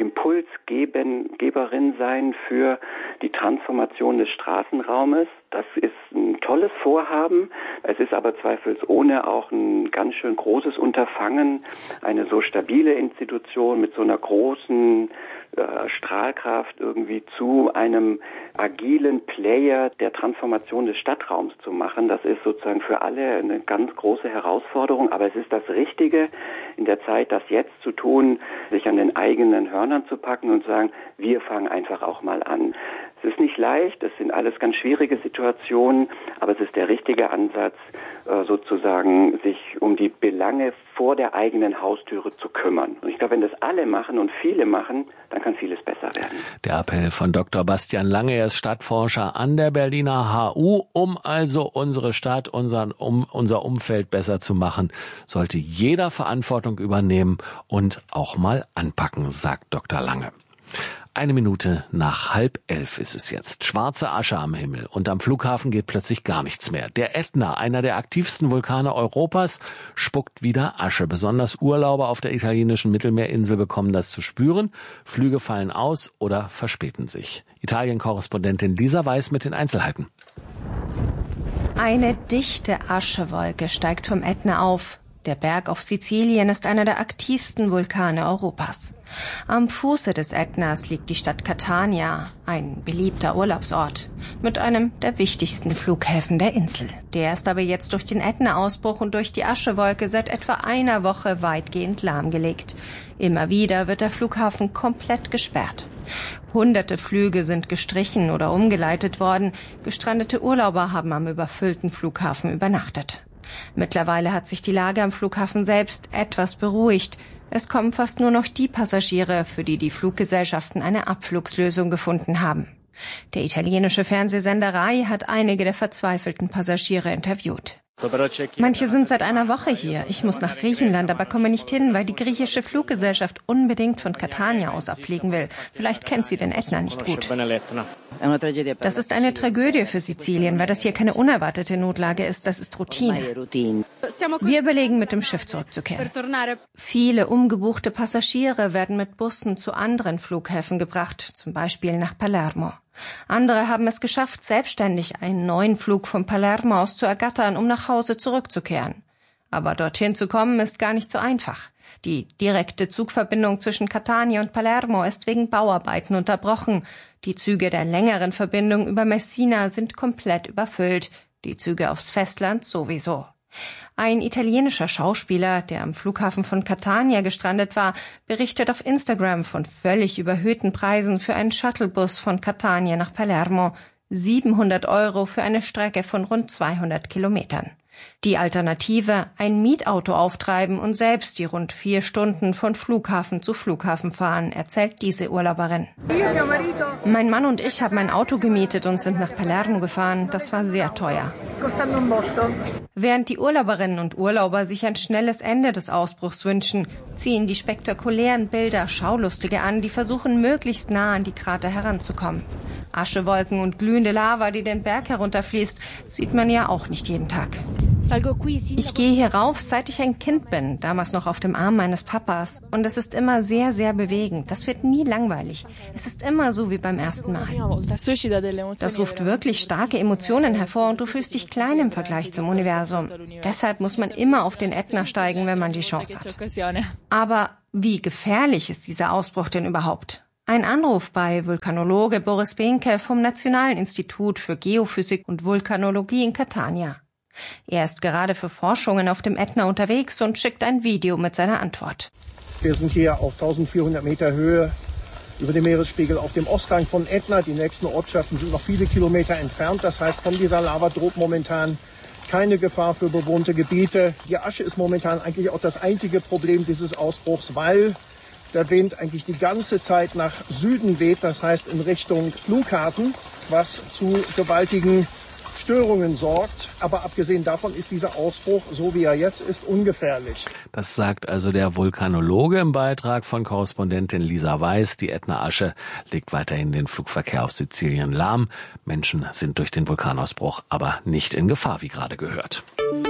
Impulsgeberin sein für die Transformation des Straßenraumes. Das ist ein tolles Vorhaben. Es ist aber zweifelsohne auch ein ganz schön großes Unterfangen, eine so stabile Institution mit so einer großen Strahlkraft irgendwie zu einem agilen Player der Transformation des Stadtraums zu machen. Das ist sozusagen für alle eine ganz große Herausforderung, aber es ist das Richtige, in der Zeit das jetzt zu tun, sich an den eigenen Hörnern zu packen und zu sagen, wir fangen einfach auch mal an. Es ist nicht leicht, es sind alles ganz schwierige Situationen, aber es ist der richtige Ansatz, sozusagen sich um die Belange vor der eigenen Haustüre zu kümmern. Und ich glaube, wenn das alle machen und viele machen, dann kann vieles besser werden.
Der Appell von Dr. Bastian Lange, er ist Stadtforscher an der Berliner HU, um also unsere Stadt, unser Umfeld besser zu machen, sollte jeder Verantwortung übernehmen und auch mal anpacken, sagt Dr. Lange. 1 Minute nach 10:30 ist es jetzt. Schwarze Asche am Himmel und am Flughafen geht plötzlich gar nichts mehr. Der Ätna, einer der aktivsten Vulkane Europas, spuckt wieder Asche. Besonders Urlauber auf der italienischen Mittelmeerinsel bekommen das zu spüren. Flüge fallen aus oder verspäten sich. Italien-Korrespondentin Lisa Weiß mit den Einzelheiten.
Eine dichte Aschewolke steigt vom Ätna auf. Der Berg auf Sizilien ist einer der aktivsten Vulkane Europas. Am Fuße des Ätnas liegt die Stadt Catania, ein beliebter Urlaubsort, mit einem der wichtigsten Flughäfen der Insel. Der ist aber jetzt durch den Ätna-Ausbruch und durch die Aschewolke seit etwa einer Woche weitgehend lahmgelegt. Immer wieder wird der Flughafen komplett gesperrt. Hunderte Flüge sind gestrichen oder umgeleitet worden. Gestrandete Urlauber haben am überfüllten Flughafen übernachtet. Mittlerweile hat sich die Lage am Flughafen selbst etwas beruhigt. Es kommen fast nur noch die Passagiere, für die die Fluggesellschaften eine Abflugslösung gefunden haben. Der italienische Fernsehsender Rai hat einige der verzweifelten Passagiere interviewt. Manche sind seit einer Woche hier. Ich muss nach Griechenland, aber komme nicht hin, weil die griechische Fluggesellschaft unbedingt von Catania aus abfliegen will. Vielleicht kennt sie den Ätna nicht gut. Das ist eine Tragödie für Sizilien, weil das hier keine unerwartete Notlage ist. Das ist Routine. Wir überlegen, mit dem Schiff zurückzukehren. Viele umgebuchte Passagiere werden mit Bussen zu anderen Flughäfen gebracht, zum Beispiel nach Palermo. Andere haben es geschafft, selbstständig einen neuen Flug von Palermo aus zu ergattern, um nach Hause zurückzukehren. Aber dorthin zu kommen ist gar nicht so einfach. Die direkte Zugverbindung zwischen Catania und Palermo ist wegen Bauarbeiten unterbrochen. Die Züge der längeren Verbindung über Messina sind komplett überfüllt, die Züge aufs Festland sowieso. Ein italienischer Schauspieler, der am Flughafen von Catania gestrandet war, berichtet auf Instagram von völlig überhöhten Preisen für einen Shuttlebus von Catania nach Palermo. 700 € für eine Strecke von rund 200 Kilometern. Die Alternative, ein Mietauto auftreiben und selbst die rund 4 Stunden von Flughafen zu Flughafen fahren, erzählt diese Urlauberin. Mein Mann und ich haben ein Auto gemietet und sind nach Palermo gefahren. Das war sehr teuer. Während die Urlauberinnen und Urlauber sich ein schnelles Ende des Ausbruchs wünschen, ziehen die spektakulären Bilder Schaulustige an, die versuchen, möglichst nah an die Krater heranzukommen. Aschewolken und glühende Lava, die den Berg herunterfließt, sieht man ja auch nicht jeden Tag. Ich gehe hier rauf, seit ich ein Kind bin, damals noch auf dem Arm meines Papas. Und es ist immer sehr, sehr bewegend. Das wird nie langweilig. Es ist immer so wie beim ersten Mal. Das ruft wirklich starke Emotionen hervor und du fühlst dich klein im Vergleich zum Universum. Deshalb muss man immer auf den Ätna steigen, wenn man die Chance hat. Aber wie gefährlich ist dieser Ausbruch denn überhaupt? Ein Anruf bei Vulkanologe Boris Behnke vom Nationalen Institut für Geophysik und Vulkanologie in Catania. Er ist gerade für Forschungen auf dem Ätna unterwegs und schickt ein Video mit seiner Antwort.
Wir sind hier auf 1400 Meter Höhe über dem Meeresspiegel auf dem Osthang von Ätna. Die nächsten Ortschaften sind noch viele Kilometer entfernt. Das heißt, von dieser Lava droht momentan keine Gefahr für bewohnte Gebiete. Die Asche ist momentan eigentlich auch das einzige Problem dieses Ausbruchs, weil der Wind eigentlich die ganze Zeit nach Süden weht, das heißt in Richtung Flughafen, was zu gewaltigen Störungen sorgt. Aber abgesehen davon ist dieser Ausbruch, so wie er jetzt ist, ungefährlich.
Das sagt also der Vulkanologe im Beitrag von Korrespondentin Lisa Weiß. Die Ätna-Asche legt weiterhin den Flugverkehr auf Sizilien lahm. Menschen sind durch den Vulkanausbruch aber nicht in Gefahr, wie gerade gehört.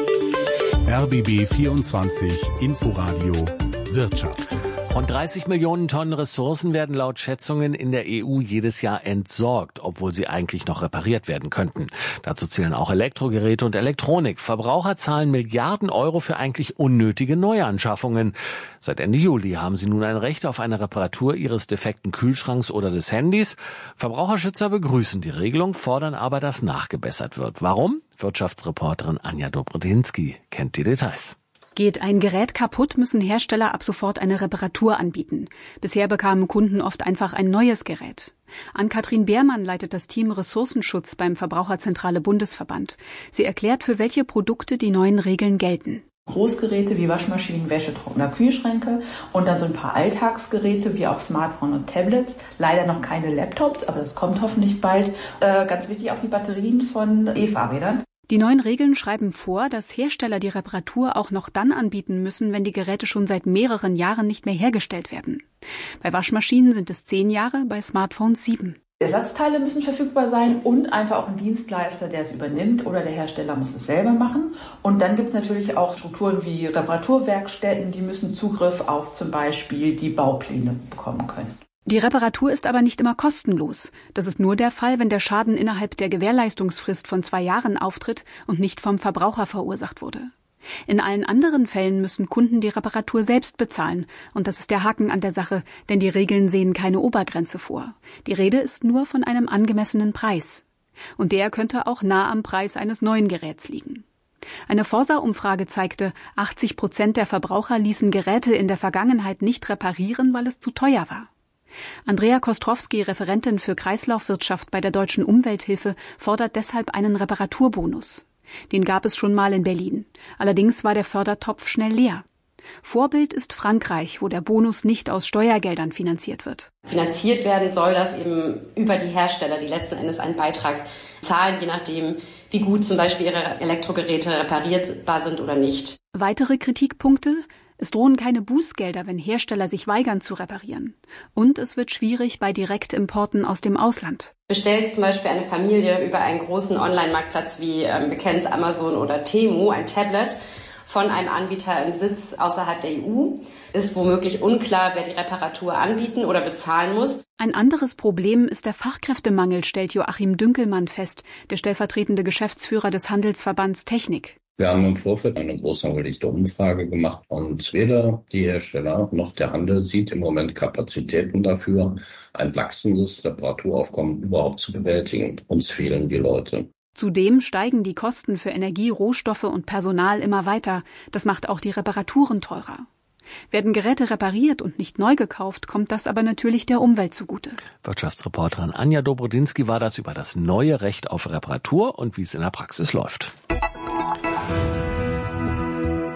RBB 24 Inforadio Wirtschaft.
Rund 30 Millionen Tonnen Ressourcen werden laut Schätzungen in der EU jedes Jahr entsorgt, obwohl sie eigentlich noch repariert werden könnten. Dazu zählen auch Elektrogeräte und Elektronik. Verbraucher zahlen Milliarden Euro für eigentlich unnötige Neuanschaffungen. Seit Ende Juli haben sie nun ein Recht auf eine Reparatur ihres defekten Kühlschranks oder des Handys. Verbraucherschützer begrüßen die Regelung, fordern aber, dass nachgebessert wird. Warum? Wirtschaftsreporterin Anja Dobrodinsky kennt die Details.
Geht ein Gerät kaputt, müssen Hersteller ab sofort eine Reparatur anbieten. Bisher bekamen Kunden oft einfach ein neues Gerät. Ann-Kathrin Beermann leitet das Team Ressourcenschutz beim Verbraucherzentrale Bundesverband. Sie erklärt, für welche Produkte die neuen Regeln gelten.
Großgeräte wie Waschmaschinen, Wäschetrockner, Kühlschränke und dann so ein paar Alltagsgeräte wie auch Smartphone und Tablets. Leider noch keine Laptops, aber das kommt hoffentlich bald. Ganz wichtig auch die Batterien von E-Fahrrädern.
Die neuen Regeln schreiben vor, dass Hersteller die Reparatur auch noch dann anbieten müssen, wenn die Geräte schon seit mehreren Jahren nicht mehr hergestellt werden. Bei Waschmaschinen sind es 10 Jahre, bei Smartphones 7.
Ersatzteile müssen verfügbar sein und einfach auch ein Dienstleister, der es übernimmt, oder der Hersteller muss es selber machen. Und dann gibt es natürlich auch Strukturen wie Reparaturwerkstätten, die müssen Zugriff auf zum Beispiel die Baupläne bekommen können.
Die Reparatur ist aber nicht immer kostenlos. Das ist nur der Fall, wenn der Schaden innerhalb der Gewährleistungsfrist von 2 Jahren auftritt und nicht vom Verbraucher verursacht wurde. In allen anderen Fällen müssen Kunden die Reparatur selbst bezahlen. Und das ist der Haken an der Sache, denn die Regeln sehen keine Obergrenze vor. Die Rede ist nur von einem angemessenen Preis. Und der könnte auch nah am Preis eines neuen Geräts liegen. Eine Forsa-Umfrage zeigte, 80% der Verbraucher ließen Geräte in der Vergangenheit nicht reparieren, weil es zu teuer war. Andrea Kostrowski, Referentin für Kreislaufwirtschaft bei der Deutschen Umwelthilfe, fordert deshalb einen Reparaturbonus. Den gab es schon mal in Berlin. Allerdings war der Fördertopf schnell leer. Vorbild ist Frankreich, wo der Bonus nicht aus Steuergeldern finanziert wird.
Finanziert werden soll das eben über die Hersteller, die letzten Endes einen Beitrag zahlen, je nachdem, wie gut zum Beispiel ihre Elektrogeräte reparierbar sind oder nicht.
Weitere Kritikpunkte? Es drohen keine Bußgelder, wenn Hersteller sich weigern zu reparieren. Und es wird schwierig bei Direktimporten aus dem Ausland.
Bestellt zum Beispiel eine Familie über einen großen Online-Marktplatz wie, wir kennen es, Amazon oder Temu, ein Tablet von einem Anbieter im Sitz außerhalb der EU, ist womöglich unklar, wer die Reparatur anbieten oder bezahlen muss.
Ein anderes Problem ist der Fachkräftemangel, stellt Joachim Dünkelmann fest, der stellvertretende Geschäftsführer des Handelsverbands Technik.
Wir haben im Vorfeld eine große angelegte Umfrage gemacht und weder die Hersteller noch der Handel sieht im Moment Kapazitäten dafür, ein wachsendes Reparaturaufkommen überhaupt zu bewältigen. Uns fehlen die Leute.
Zudem steigen die Kosten für Energie, Rohstoffe und Personal immer weiter. Das macht auch die Reparaturen teurer. Werden Geräte repariert und nicht neu gekauft, kommt das aber natürlich der Umwelt zugute.
Wirtschaftsreporterin Anja Dobrodinsky war das über das neue Recht auf Reparatur und wie es in der Praxis läuft.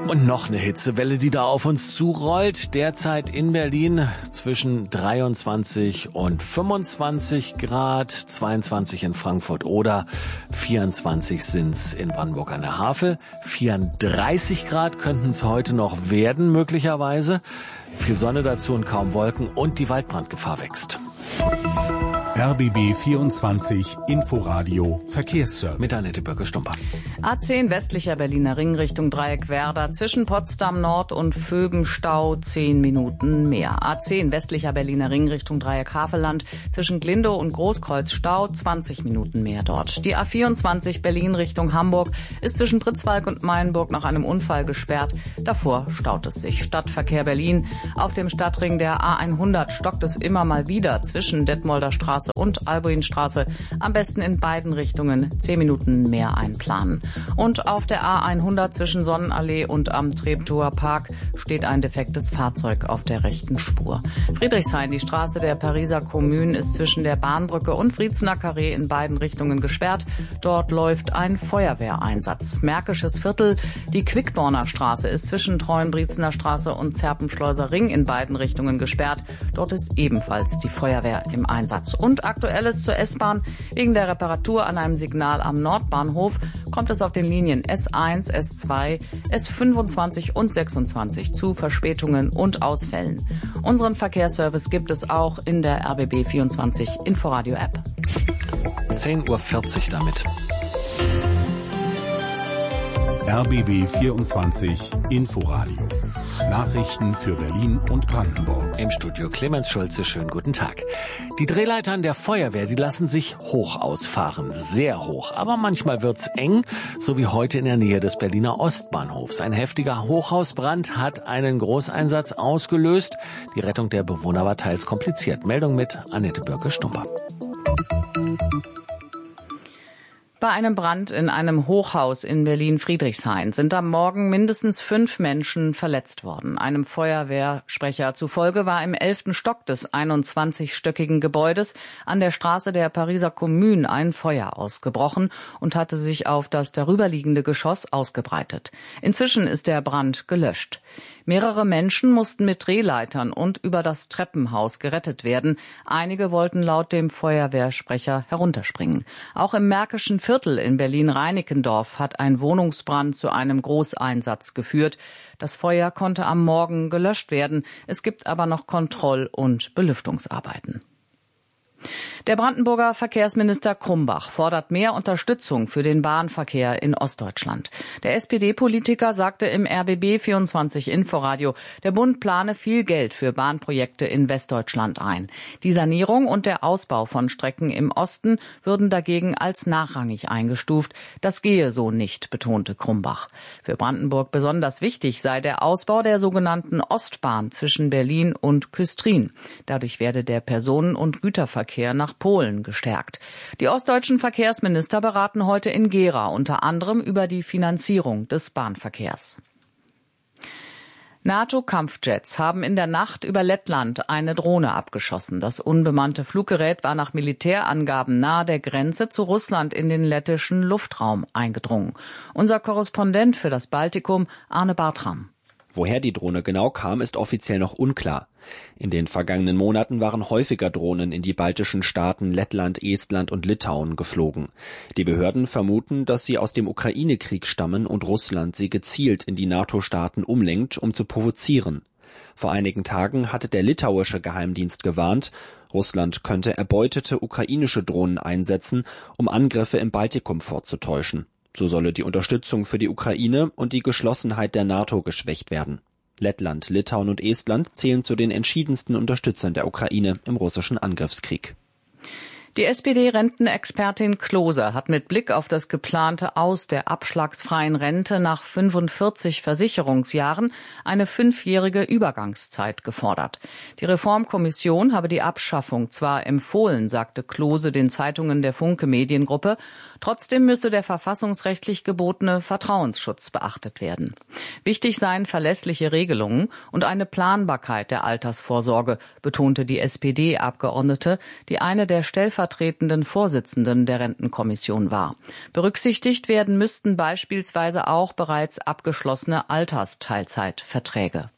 Und noch eine Hitzewelle, die da auf uns zurollt. Derzeit in Berlin zwischen 23 und 25 Grad, 22 in Frankfurt oder 24 sind's in Brandenburg an der Havel. 34 Grad könnten es heute noch werden, möglicherweise. Viel Sonne dazu und kaum Wolken und die Waldbrandgefahr wächst.
RBB 24 Inforadio Verkehrsservice.
Mit Annette Böcke-Stumper.
A10 westlicher Berliner Ring Richtung Dreieck Werder. Zwischen Potsdam Nord und Vöbenstau 10 Minuten mehr. A10 westlicher Berliner Ring Richtung Dreieck Havelland. Zwischen Glindow und Großkreuz Stau 20 Minuten mehr dort. Die A24 Berlin Richtung Hamburg ist zwischen Pritzwalk und Meilenburg nach einem Unfall gesperrt. Davor staut es sich. Stadtverkehr Berlin. Auf dem Stadtring der A100 stockt es immer mal wieder zwischen Detmolder Straße und Albuinstraße. Am besten in beiden Richtungen 10 Minuten mehr einplanen. Und auf der A100 zwischen Sonnenallee und am Treptower Park steht ein defektes Fahrzeug auf der rechten Spur. Friedrichshain, die Straße der Pariser Kommune, ist zwischen der Bahnbrücke und Friedzener Karree in beiden Richtungen gesperrt. Dort läuft ein Feuerwehreinsatz. Märkisches Viertel, die Quickborner Straße ist zwischen Treuenbriezener Straße und Zerpenschleuser Ring in beiden Richtungen gesperrt. Dort ist ebenfalls die Feuerwehr im Einsatz. Und Aktuelles zur S-Bahn. Wegen der Reparatur an einem Signal am Nordbahnhof kommt es auf den Linien S1, S2, S25 und 26 zu Verspätungen und Ausfällen. Unseren Verkehrsservice gibt es auch in der RBB 24 Inforadio App.
10:40 Uhr damit.
RBB 24 Inforadio. Nachrichten für Berlin und Brandenburg.
Im Studio Clemens Schulze, schönen guten Tag. Die Drehleitern der Feuerwehr, die lassen sich hoch ausfahren, sehr hoch. Aber manchmal wird's eng, so wie heute in der Nähe des Berliner Ostbahnhofs. Ein heftiger Hochhausbrand hat einen Großeinsatz ausgelöst. Die Rettung der Bewohner war teils kompliziert. Meldung mit Annette Böcke-Stumper.
Bei einem Brand in einem Hochhaus in Berlin-Friedrichshain sind am Morgen mindestens 5 Menschen verletzt worden. Einem Feuerwehrsprecher zufolge war im 11. Stock des 21-stöckigen Gebäudes an der Straße der Pariser Kommune ein Feuer ausgebrochen und hatte sich auf das darüberliegende Geschoss ausgebreitet. Inzwischen ist der Brand gelöscht. Mehrere Menschen mussten mit Drehleitern und über das Treppenhaus gerettet werden. Einige wollten laut dem Feuerwehrsprecher herunterspringen. Auch im Märkischen Viertel in Berlin-Reinickendorf hat ein Wohnungsbrand zu einem Großeinsatz geführt. Das Feuer konnte am Morgen gelöscht werden. Es gibt aber noch Kontroll- und Belüftungsarbeiten. Der Brandenburger Verkehrsminister Krumbach fordert mehr Unterstützung für den Bahnverkehr in Ostdeutschland. Der SPD-Politiker sagte im RBB 24 Inforadio, der Bund plane viel Geld für Bahnprojekte in Westdeutschland ein. Die Sanierung und der Ausbau von Strecken im Osten würden dagegen als nachrangig eingestuft. Das gehe so nicht, betonte Krumbach. Für Brandenburg besonders wichtig sei der Ausbau der sogenannten Ostbahn zwischen Berlin und Küstrin. Dadurch werde der Personen- und Güterverkehr nach Polen gestärkt. Die ostdeutschen Verkehrsminister beraten heute in Gera unter anderem über die Finanzierung des Bahnverkehrs. NATO-Kampfjets haben in der Nacht über Lettland eine Drohne abgeschossen. Das unbemannte Fluggerät war nach Militärangaben nahe der Grenze zu Russland in den lettischen Luftraum eingedrungen. Unser Korrespondent für das Baltikum, Arne Bartram.
Woher die Drohne genau kam, ist offiziell noch unklar. In den vergangenen Monaten waren häufiger Drohnen in die baltischen Staaten Lettland, Estland und Litauen geflogen. Die Behörden vermuten, dass sie aus dem Ukraine-Krieg stammen und Russland sie gezielt in die NATO-Staaten umlenkt, um zu provozieren. Vor einigen Tagen hatte der litauische Geheimdienst gewarnt, Russland könnte erbeutete ukrainische Drohnen einsetzen, um Angriffe im Baltikum vorzutäuschen. So solle die Unterstützung für die Ukraine und die Geschlossenheit der NATO geschwächt werden. Lettland, Litauen und Estland zählen zu den entschiedensten Unterstützern der Ukraine im russischen Angriffskrieg.
Die SPD-Rentenexpertin Klose hat mit Blick auf das geplante Aus der abschlagsfreien Rente nach 45 Versicherungsjahren eine 5-jährige Übergangszeit gefordert. Die Reformkommission habe die Abschaffung zwar empfohlen, sagte Klose den Zeitungen der Funke Mediengruppe, trotzdem müsse der verfassungsrechtlich gebotene Vertrauensschutz beachtet werden. Wichtig seien verlässliche Regelungen und eine Planbarkeit der Altersvorsorge, betonte die SPD-Abgeordnete, die eine der stellvertretenden stellvertretenden Vorsitzenden der Rentenkommission war. Berücksichtigt werden müssten beispielsweise auch bereits abgeschlossene Altersteilzeitverträge.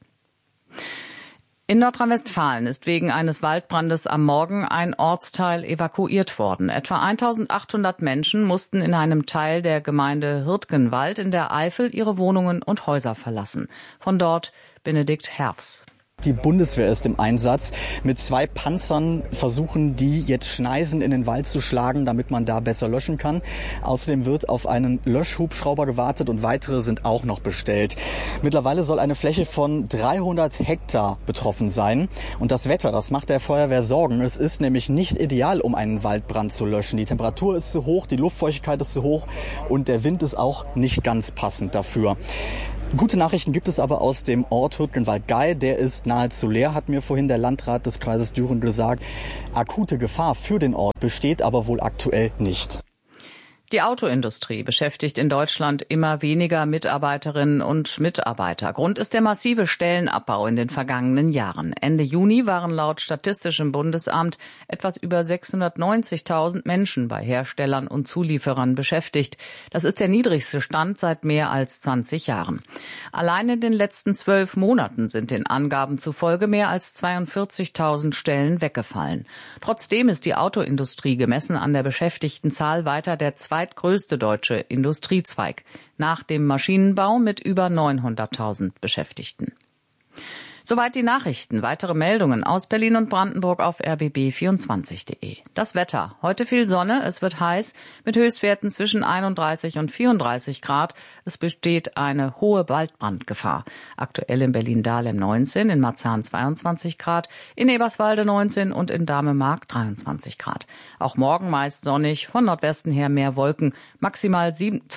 In Nordrhein-Westfalen ist wegen eines Waldbrandes am Morgen ein Ortsteil evakuiert worden. Etwa 1800 Menschen mussten in einem Teil der Gemeinde Hürtgenwald in der Eifel ihre Wohnungen und Häuser verlassen. Von dort Benedikt Herfs.
Die Bundeswehr ist im Einsatz. Mit 2 Panzern versuchen die jetzt Schneisen in den Wald zu schlagen, damit man da besser löschen kann. Außerdem wird auf einen Löschhubschrauber gewartet und weitere sind auch noch bestellt. Mittlerweile soll eine Fläche von 300 Hektar betroffen sein. Und das Wetter, das macht der Feuerwehr Sorgen. Es ist nämlich nicht ideal, um einen Waldbrand zu löschen. Die Temperatur ist zu hoch, die Luftfeuchtigkeit ist zu hoch und der Wind ist auch nicht ganz passend dafür. Gute Nachrichten gibt es aber aus dem Ort Hürtgenwald-Gey. Der ist nahezu leer, hat mir vorhin der Landrat des Kreises Düren gesagt. Akute Gefahr für den Ort besteht aber wohl aktuell nicht.
Die Autoindustrie beschäftigt in Deutschland immer weniger Mitarbeiterinnen und Mitarbeiter. Grund ist der massive Stellenabbau in den vergangenen Jahren. Ende Juni waren laut Statistischem Bundesamt etwas über 690.000 Menschen bei Herstellern und Zulieferern beschäftigt. Das ist der niedrigste Stand seit mehr als 20 Jahren. Allein in den letzten 12 Monaten sind den Angaben zufolge mehr als 42.000 Stellen weggefallen. Trotzdem ist die Autoindustrie gemessen an der Beschäftigtenzahl weiter der zweitgrößte deutsche Industriezweig, nach dem Maschinenbau mit über 900.000 Beschäftigten. Soweit die Nachrichten. Weitere Meldungen aus Berlin und Brandenburg auf rbb24.de. Das Wetter. Heute viel Sonne. Es wird heiß mit Höchstwerten zwischen 31 und 34 Grad. Es besteht eine hohe Waldbrandgefahr. Aktuell in Berlin-Dahlem 19, in Marzahn 22 Grad, in Eberswalde 19 und in Dahme-Mark 23 Grad. Auch morgen meist sonnig, von Nordwesten her mehr Wolken, maximal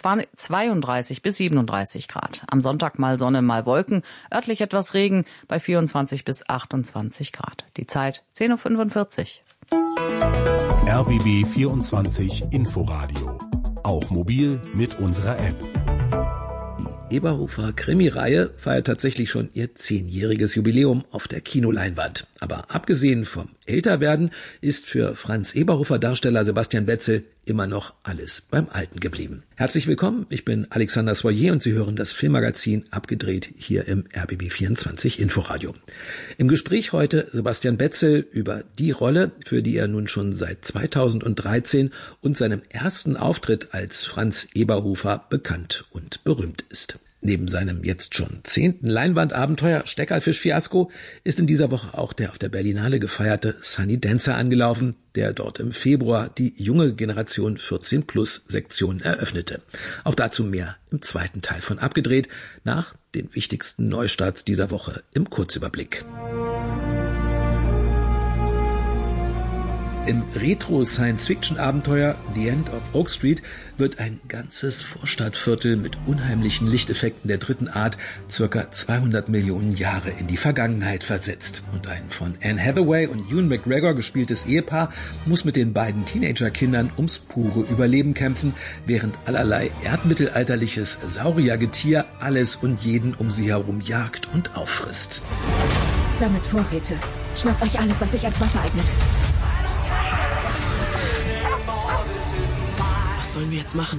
32 bis 37 Grad. Am Sonntag mal Sonne, mal Wolken, örtlich etwas Regen bei 24 bis 28 Grad. Die Zeit 10:45
Uhr. RBB 24 Inforadio. Auch mobil mit unserer App.
Die Eberhofer Krimireihe feiert tatsächlich schon ihr 10-jähriges Jubiläum auf der Kinoleinwand. Aber abgesehen vom Älterwerden ist für Franz Eberhofer Darsteller Sebastian Betzel immer noch alles beim Alten geblieben. Herzlich willkommen, ich bin Alexander Soyer und Sie hören das Filmmagazin Abgedreht hier im RBB 24 Inforadio. Im Gespräch heute Sebastian Betzel über die Rolle, für die er nun schon seit 2013 und seinem ersten Auftritt als Franz Eberhofer bekannt und berühmt ist. Neben seinem jetzt schon 10. Leinwandabenteuer Steckerlfisch-Fiasko ist in dieser Woche auch der auf der Berlinale gefeierte Sunny Dancer angelaufen, der dort im Februar die junge Generation 14-Plus-Sektion eröffnete. Auch dazu mehr im zweiten Teil von Abgedreht, nach den wichtigsten Neustarts dieser Woche im Kurzüberblick. Im Retro-Science-Fiction-Abenteuer The End of Oak Street wird ein ganzes Vorstadtviertel mit unheimlichen Lichteffekten der dritten Art circa 200 Millionen Jahre in die Vergangenheit versetzt. Und ein von Anne Hathaway und Ewan McGregor gespieltes Ehepaar muss mit den beiden Teenagerkindern ums pure Überleben kämpfen, während allerlei erdmittelalterliches Sauriergetier alles und jeden um sie herum jagt und auffrisst.
Sammelt Vorräte. Schnappt euch alles, was sich als Waffe eignet.
Was sollen wir jetzt machen?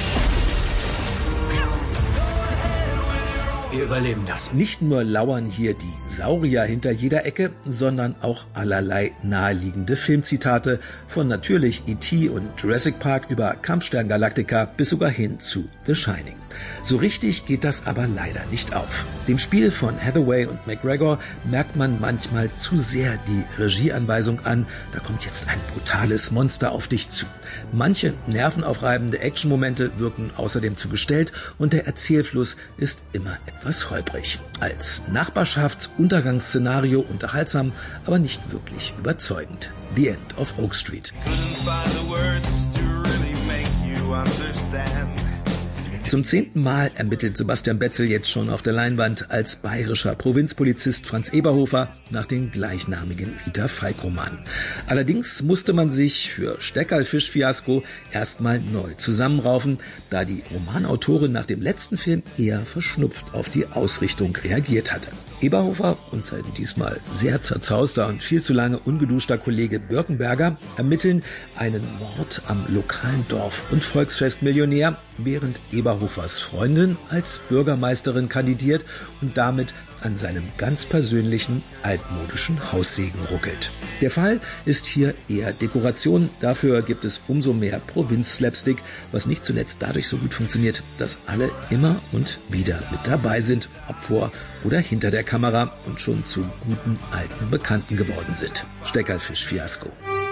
Wir überleben das.
Nicht nur lauern hier die Saurier hinter jeder Ecke, sondern auch allerlei naheliegende Filmzitate von natürlich E.T. und Jurassic Park über Kampfstern Galactica bis sogar hin zu The Shining. So richtig geht das aber leider nicht auf. Dem Spiel von Hathaway und McGregor merkt man manchmal zu sehr die Regieanweisung an, da kommt jetzt ein brutales Monster auf dich zu. Manche nervenaufreibende Actionmomente wirken außerdem zu gestellt und der Erzählfluss ist immer etwas holprig. Als Nachbarschaftsuntergangsszenario unterhaltsam, aber nicht wirklich überzeugend. The End of Oak Street. Zum 10. Mal ermittelt Sebastian Betzel jetzt schon auf der Leinwand als bayerischer Provinzpolizist Franz Eberhofer nach den gleichnamigen Rita Falk-Romanen. Allerdings musste man sich für Steckerlfisch-Fiasko erstmal neu zusammenraufen, da die Romanautorin nach dem letzten Film eher verschnupft auf die Ausrichtung reagiert hatte. Eberhofer und sein diesmal sehr zerzauster und viel zu lange ungeduschter Kollege Birkenberger ermitteln einen Mord am lokalen Dorf- und Volksfestmillionär, während Eberhofers Freundin als Bürgermeisterin kandidiert und damit an seinem ganz persönlichen altmodischen Haussegen ruckelt. Der Fall ist hier eher Dekoration, dafür gibt es umso mehr Provinz-Slapstick, was nicht zuletzt dadurch so gut funktioniert, dass alle immer und wieder mit dabei sind, ob vor oder hinter der Kamera und schon zu guten alten Bekannten geworden sind. Steckerlfisch-Fiasko.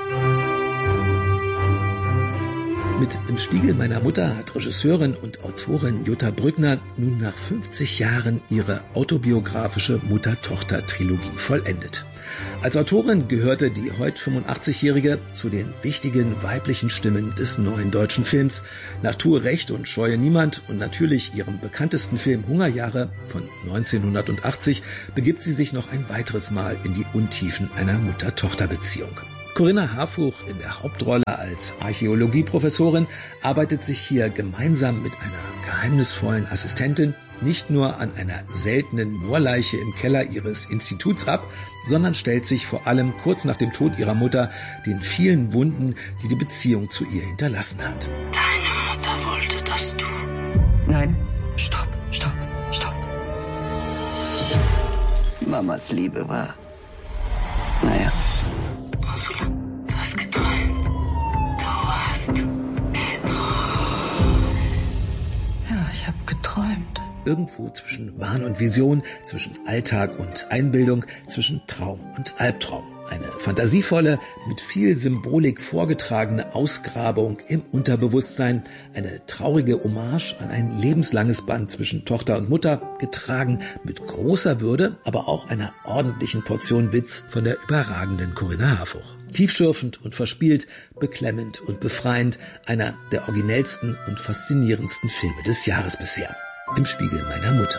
Mit Im Spiegel meiner Mutter hat Regisseurin und Autorin Jutta Brückner nun nach 50 Jahren ihre autobiografische Mutter-Tochter-Trilogie vollendet. Als Autorin gehörte die heute 85-Jährige zu den wichtigen weiblichen Stimmen des neuen deutschen Films. Nach Tue Recht und Scheue Niemand und natürlich ihrem bekanntesten Film Hungerjahre von 1980 begibt sie sich noch ein weiteres Mal in die Untiefen einer Mutter-Tochter-Beziehung. Corinna Harfuch in der Hauptrolle als Archäologieprofessorin arbeitet sich hier gemeinsam mit einer geheimnisvollen Assistentin nicht nur an einer seltenen Moorleiche im Keller ihres Instituts ab, sondern stellt sich vor allem kurz nach dem Tod ihrer Mutter den vielen Wunden, die die Beziehung zu ihr hinterlassen hat.
Deine Mutter wollte, dass du... Nein, stopp. Mamas Liebe war... Naja... Ursula, du hast geträumt. Ja, ich habe geträumt.
Irgendwo zwischen Wahn und Vision, zwischen Alltag und Einbildung, zwischen Traum und Albtraum. Eine fantasievolle, mit viel Symbolik vorgetragene Ausgrabung im Unterbewusstsein, eine traurige Hommage an ein lebenslanges Band zwischen Tochter und Mutter, getragen mit großer Würde, aber auch einer ordentlichen Portion Witz von der überragenden Corinna Harfuch. Tiefschürfend und verspielt, beklemmend und befreiend, einer der originellsten und faszinierendsten Filme des Jahres bisher. Im Spiegel meiner Mutter.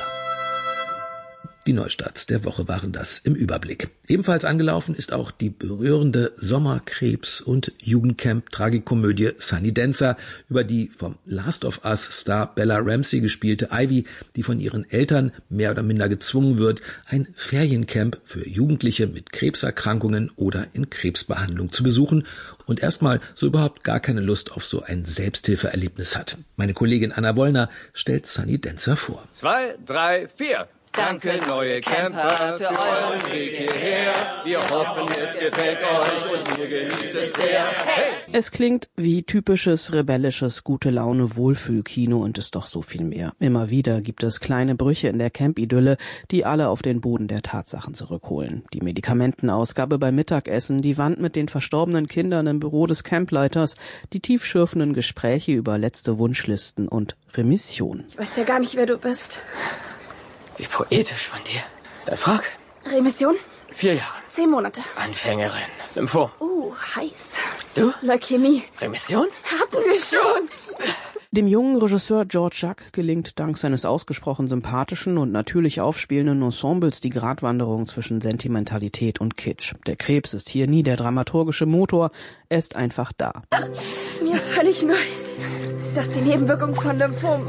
Die Neustarts der Woche waren das im Überblick. Ebenfalls angelaufen ist auch die berührende Sommerkrebs- und Jugendcamp-Tragikomödie Sunny Dancer über die vom Last of Us-Star Bella Ramsey gespielte Ivy, die von ihren Eltern mehr oder minder gezwungen wird, ein Feriencamp für Jugendliche mit Krebserkrankungen oder in Krebsbehandlung zu besuchen und erstmal so überhaupt gar keine Lust auf so ein Selbsthilfeerlebnis hat. Meine Kollegin Anna Wollner stellt Sunny Dancer vor.
2, 3, 4. Danke, neue Camper, für euren Weg hierher. Wir hoffen, es gefällt euch und ihr genießt es sehr. Hey!
Es klingt wie typisches, rebellisches, Gute-Laune-Wohlfühlkino und ist doch so viel mehr. Immer wieder gibt es kleine Brüche in der Camp-Idylle, die alle auf den Boden der Tatsachen zurückholen. Die Medikamentenausgabe beim Mittagessen, die Wand mit den verstorbenen Kindern im Büro des Campleiters, die tiefschürfenden Gespräche über letzte Wunschlisten und Remission.
Ich weiß ja gar nicht, wer du bist.
Wie poetisch von dir. Dann frag.
Remission?
4 Jahre.
10 Monate.
Anfängerin. Lymphom.
Heiß.
Du?
Leukämie.
Remission?
Hatten wir schon.
Dem jungen Regisseur George Jacques gelingt dank seines ausgesprochen sympathischen und natürlich aufspielenden Ensembles die Gratwanderung zwischen Sentimentalität und Kitsch. Der Krebs ist hier nie der dramaturgische Motor, er ist einfach da.
Mir ist völlig neu, dass die Nebenwirkung von Lymphom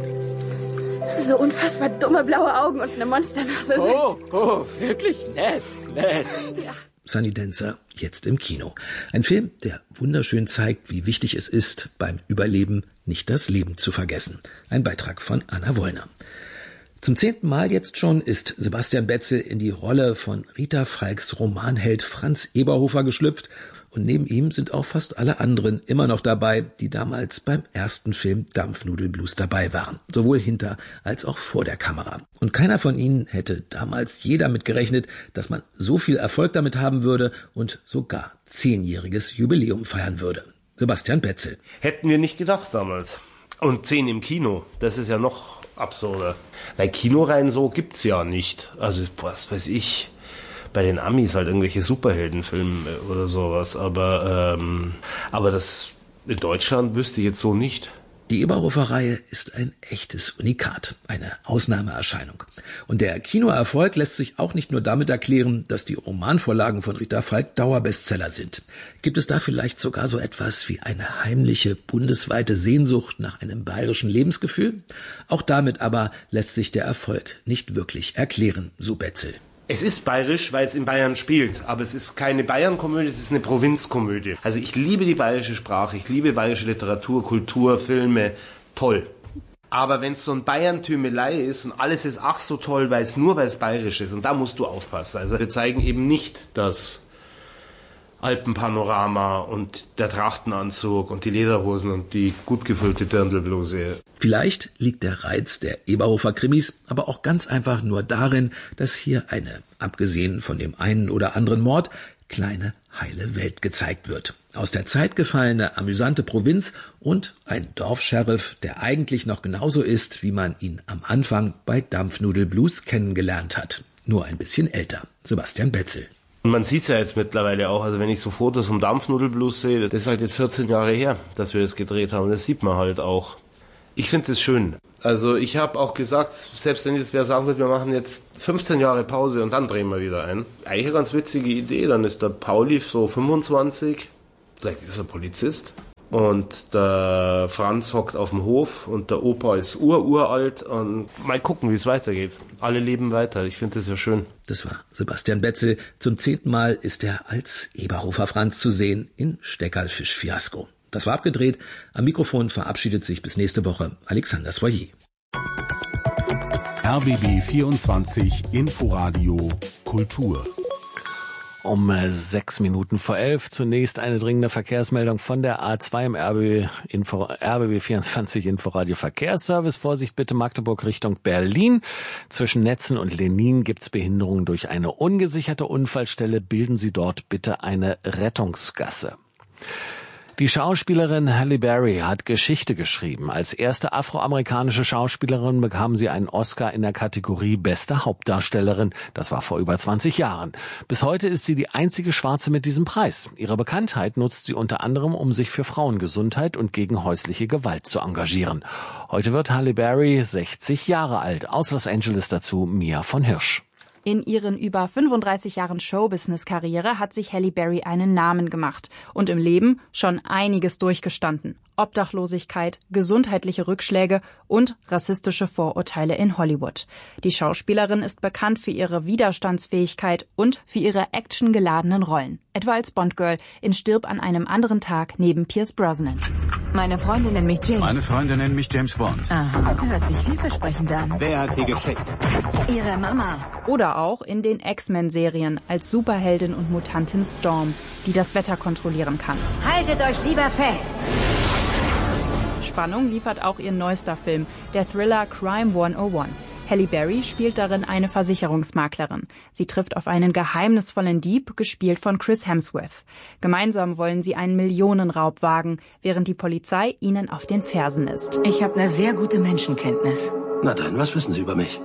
so unfassbar dumme blaue Augen und eine Monsternase sind.
Oh, wirklich nett.
Ja.
Sunny Dancer, jetzt im Kino. Ein Film, der wunderschön zeigt, wie wichtig es ist, beim Überleben nicht das Leben zu vergessen. Ein Beitrag von Anna Wollner. Zum 10. Mal jetzt schon ist Sebastian Betzel in die Rolle von Rita Falks Romanheld Franz Eberhofer geschlüpft. Und neben ihm sind auch fast alle anderen immer noch dabei, die damals beim ersten Film Dampfnudelblues dabei waren. Sowohl hinter als auch vor der Kamera. Und keiner von ihnen hätte damals je damit gerechnet, dass man so viel Erfolg damit haben würde und sogar 10-jähriges Jubiläum feiern würde. Sebastian Betzel.
Hätten wir nicht gedacht damals. Und 10 im Kino, das ist ja noch absurder. Weil Kinoreihen so gibt's ja nicht. Also was weiß ich... bei den Amis halt irgendwelche Superheldenfilme oder sowas, aber das in Deutschland wüsste ich jetzt so nicht.
Die Eberhofer-Reihe ist ein echtes Unikat, eine Ausnahmeerscheinung. Und der Kinoerfolg lässt sich auch nicht nur damit erklären, dass die Romanvorlagen von Rita Falk Dauerbestseller sind. Gibt es da vielleicht sogar so etwas wie eine heimliche, bundesweite Sehnsucht nach einem bayerischen Lebensgefühl? Auch damit aber lässt sich der Erfolg nicht wirklich erklären, so Betzel.
Es ist bayerisch, weil es in Bayern spielt, aber es ist keine Bayern-Komödie, es ist eine Provinzkomödie. Also ich liebe die bayerische Sprache, ich liebe bayerische Literatur, Kultur, Filme, toll. Aber wenn es so ein Bayern-Tümelei ist und alles ist ach so toll, weil es bayerisch ist, und da musst du aufpassen. Also wir zeigen eben nicht das Alpenpanorama und der Trachtenanzug und die Lederhosen und die gut gefüllte Dirndlbluse.
Vielleicht liegt der Reiz der Eberhofer Krimis aber auch ganz einfach nur darin, dass hier eine, abgesehen von dem einen oder anderen Mord, kleine heile Welt gezeigt wird. Aus der Zeit gefallene, amüsante Provinz und ein Dorfscheriff, der eigentlich noch genauso ist, wie man ihn am Anfang bei Dampfnudelblues kennengelernt hat. Nur ein bisschen älter. Sebastian Betzel.
Und man sieht's ja jetzt mittlerweile auch, also wenn ich so Fotos vom Dampfnudelblues sehe, das ist halt jetzt 14 Jahre her, dass wir das gedreht haben. Das sieht man halt auch. Ich finde das schön. Also ich habe auch gesagt, selbst wenn jetzt wer sagen wird, wir machen jetzt 15 Jahre Pause und dann drehen wir wieder ein. Eigentlich eine ganz witzige Idee. Dann ist der Pauli so 25, vielleicht ist er Polizist. Und der Franz hockt auf dem Hof und der Opa ist uralt und mal gucken, wie es weitergeht. Alle leben weiter. Ich finde das ja schön.
Das war Sebastian Betzel. Zum 10. Mal ist er als Eberhofer Franz zu sehen in Steckerlfisch-Fiasko. Das war abgedreht. Am Mikrofon verabschiedet sich bis nächste Woche Alexander Soyer.
RBB 24 Inforadio Kultur.
Um 11:06 zunächst eine dringende Verkehrsmeldung von der A2 im RBB 24 Inforadio Verkehrsservice. Vorsicht bitte, Magdeburg Richtung Berlin. Zwischen Netzen und Lenin gibt's Behinderungen durch eine ungesicherte Unfallstelle. Bilden Sie dort bitte eine Rettungsgasse. Die Schauspielerin Halle Berry hat Geschichte geschrieben. Als erste afroamerikanische Schauspielerin bekam sie einen Oscar in der Kategorie Beste Hauptdarstellerin. Das war vor über 20 Jahren. Bis heute ist sie die einzige Schwarze mit diesem Preis. Ihre Bekanntheit nutzt sie unter anderem, um sich für Frauengesundheit und gegen häusliche Gewalt zu engagieren. Heute wird Halle Berry 60 Jahre alt. Aus Los Angeles dazu Mia von Hirsch.
In ihren über 35 Jahren Showbusiness-Karriere hat sich Halle Berry einen Namen gemacht und im Leben schon einiges durchgestanden. Obdachlosigkeit, gesundheitliche Rückschläge und rassistische Vorurteile in Hollywood. Die Schauspielerin ist bekannt für ihre Widerstandsfähigkeit und für ihre actiongeladenen Rollen. Etwa als Bond-Girl in Stirb an einem anderen Tag neben Pierce Brosnan.
Meine Freunde nennen mich James.
Meine Freunde nennen mich James Bond.
Aha, hört sich vielversprechend an.
Wer hat sie geschickt?
Ihre Mama.
Oder auch in den X-Men-Serien als Superheldin und Mutantin Storm, die das Wetter kontrollieren kann.
Haltet euch lieber fest.
Spannung liefert auch ihr neuester Film, der Thriller Crime 101. Halle Berry spielt darin eine Versicherungsmaklerin. Sie trifft auf einen geheimnisvollen Dieb, gespielt von Chris Hemsworth. Gemeinsam wollen sie einen Millionenraub wagen, während die Polizei ihnen auf den Fersen ist.
Ich habe eine sehr gute Menschenkenntnis.
Na dann, was wissen Sie über mich?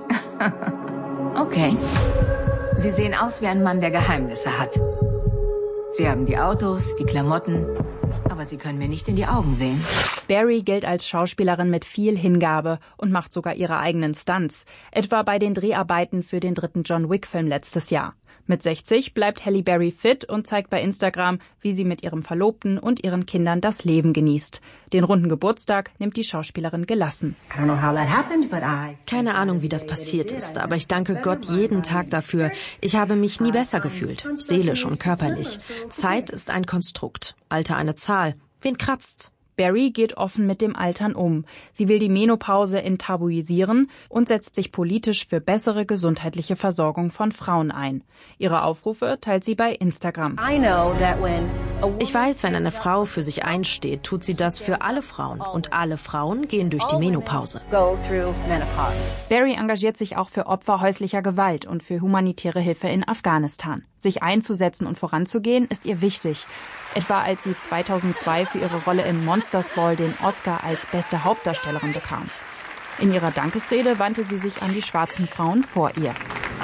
Okay. Sie sehen aus wie ein Mann, der Geheimnisse hat. Sie haben die Autos, die Klamotten, aber Sie können mir nicht in die Augen sehen.
Berry gilt als Schauspielerin mit viel Hingabe und macht sogar ihre eigenen Stunts. Etwa bei den Dreharbeiten für den 3. John Wick-Film letztes Jahr. Mit 60 bleibt Halle Berry fit und zeigt bei Instagram, wie sie mit ihrem Verlobten und ihren Kindern das Leben genießt. Den runden Geburtstag nimmt die Schauspielerin gelassen.
Keine Ahnung, wie das passiert ist, aber ich danke Gott jeden Tag dafür. Ich habe mich nie besser gefühlt, seelisch und körperlich. Zeit ist ein Konstrukt, Alter eine Zahl. Wen kratzt's?
Berry geht offen mit dem Altern um. Sie will die Menopause enttabuisieren und setzt sich politisch für bessere gesundheitliche Versorgung von Frauen ein. Ihre Aufrufe teilt sie bei Instagram.
Ich weiß, wenn eine Frau für sich einsteht, tut sie das für alle Frauen. Und alle Frauen gehen durch die Menopause.
Berry engagiert sich auch für Opfer häuslicher Gewalt und für humanitäre Hilfe in Afghanistan. Sich einzusetzen und voranzugehen ist ihr wichtig. Etwa als sie 2002 für ihre Rolle in Monsters Ball den Oscar als beste Hauptdarstellerin bekam. In ihrer Dankesrede wandte sie sich an die schwarzen Frauen vor ihr.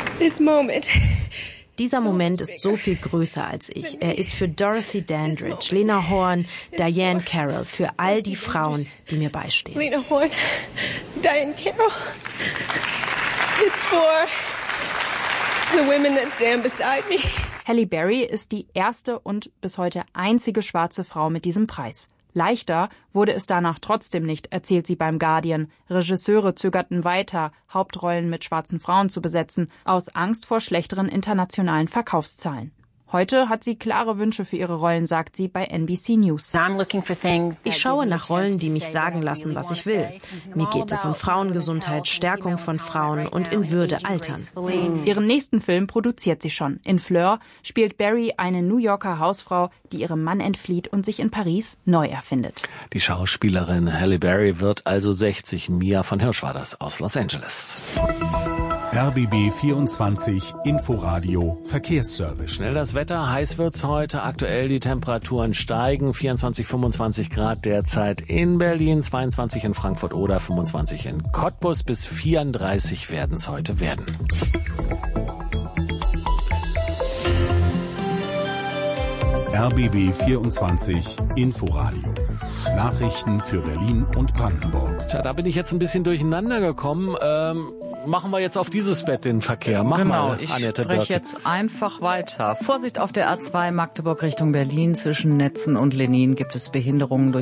Dieser Moment ist so viel größer als ich. Er ist für Dorothy Dandridge, Lena Horne, Diane Carroll, für all die Frauen, die mir beistehen.
Lena Horne, Diane Carroll. It's for the women that stand beside me.
Halle Berry ist die erste und bis heute einzige schwarze Frau mit diesem Preis. Leichter wurde es danach trotzdem nicht, erzählt sie beim Guardian. Regisseure zögerten weiter, Hauptrollen mit schwarzen Frauen zu besetzen, aus Angst vor schlechteren internationalen Verkaufszahlen. Heute hat sie klare Wünsche für ihre Rollen, sagt sie bei NBC News.
Ich schaue nach Rollen, die mich sagen lassen, was ich will. Mir geht es um Frauengesundheit, Stärkung von Frauen und in Würde altern.
Ihren nächsten Film produziert sie schon. In Fleur spielt Barry eine New Yorker Hausfrau, die ihrem Mann entflieht und sich in Paris neu erfindet.
Die Schauspielerin Halle Berry wird also 60. Mia von Hirsch war das aus Los Angeles.
RBB 24 Inforadio Verkehrsservice.
Schnell das Wetter, heiß wird's heute, aktuell die Temperaturen steigen, 24, 25 Grad derzeit in Berlin, 22 in Frankfurt oder 25 in Cottbus, bis 34 werden es heute werden.
RBB 24 Inforadio. Nachrichten für Berlin und Brandenburg.
Tja, da bin ich jetzt ein bisschen durcheinander gekommen. Machen wir jetzt auf dieses Bett den Verkehr. Mach
genau,
mal,
ich
Annette
spreche
Birken.
jetzt einfach weiter. Vorsicht auf der A2 Magdeburg Richtung Berlin. Zwischen Netzen und Lenin gibt es Behinderungen durch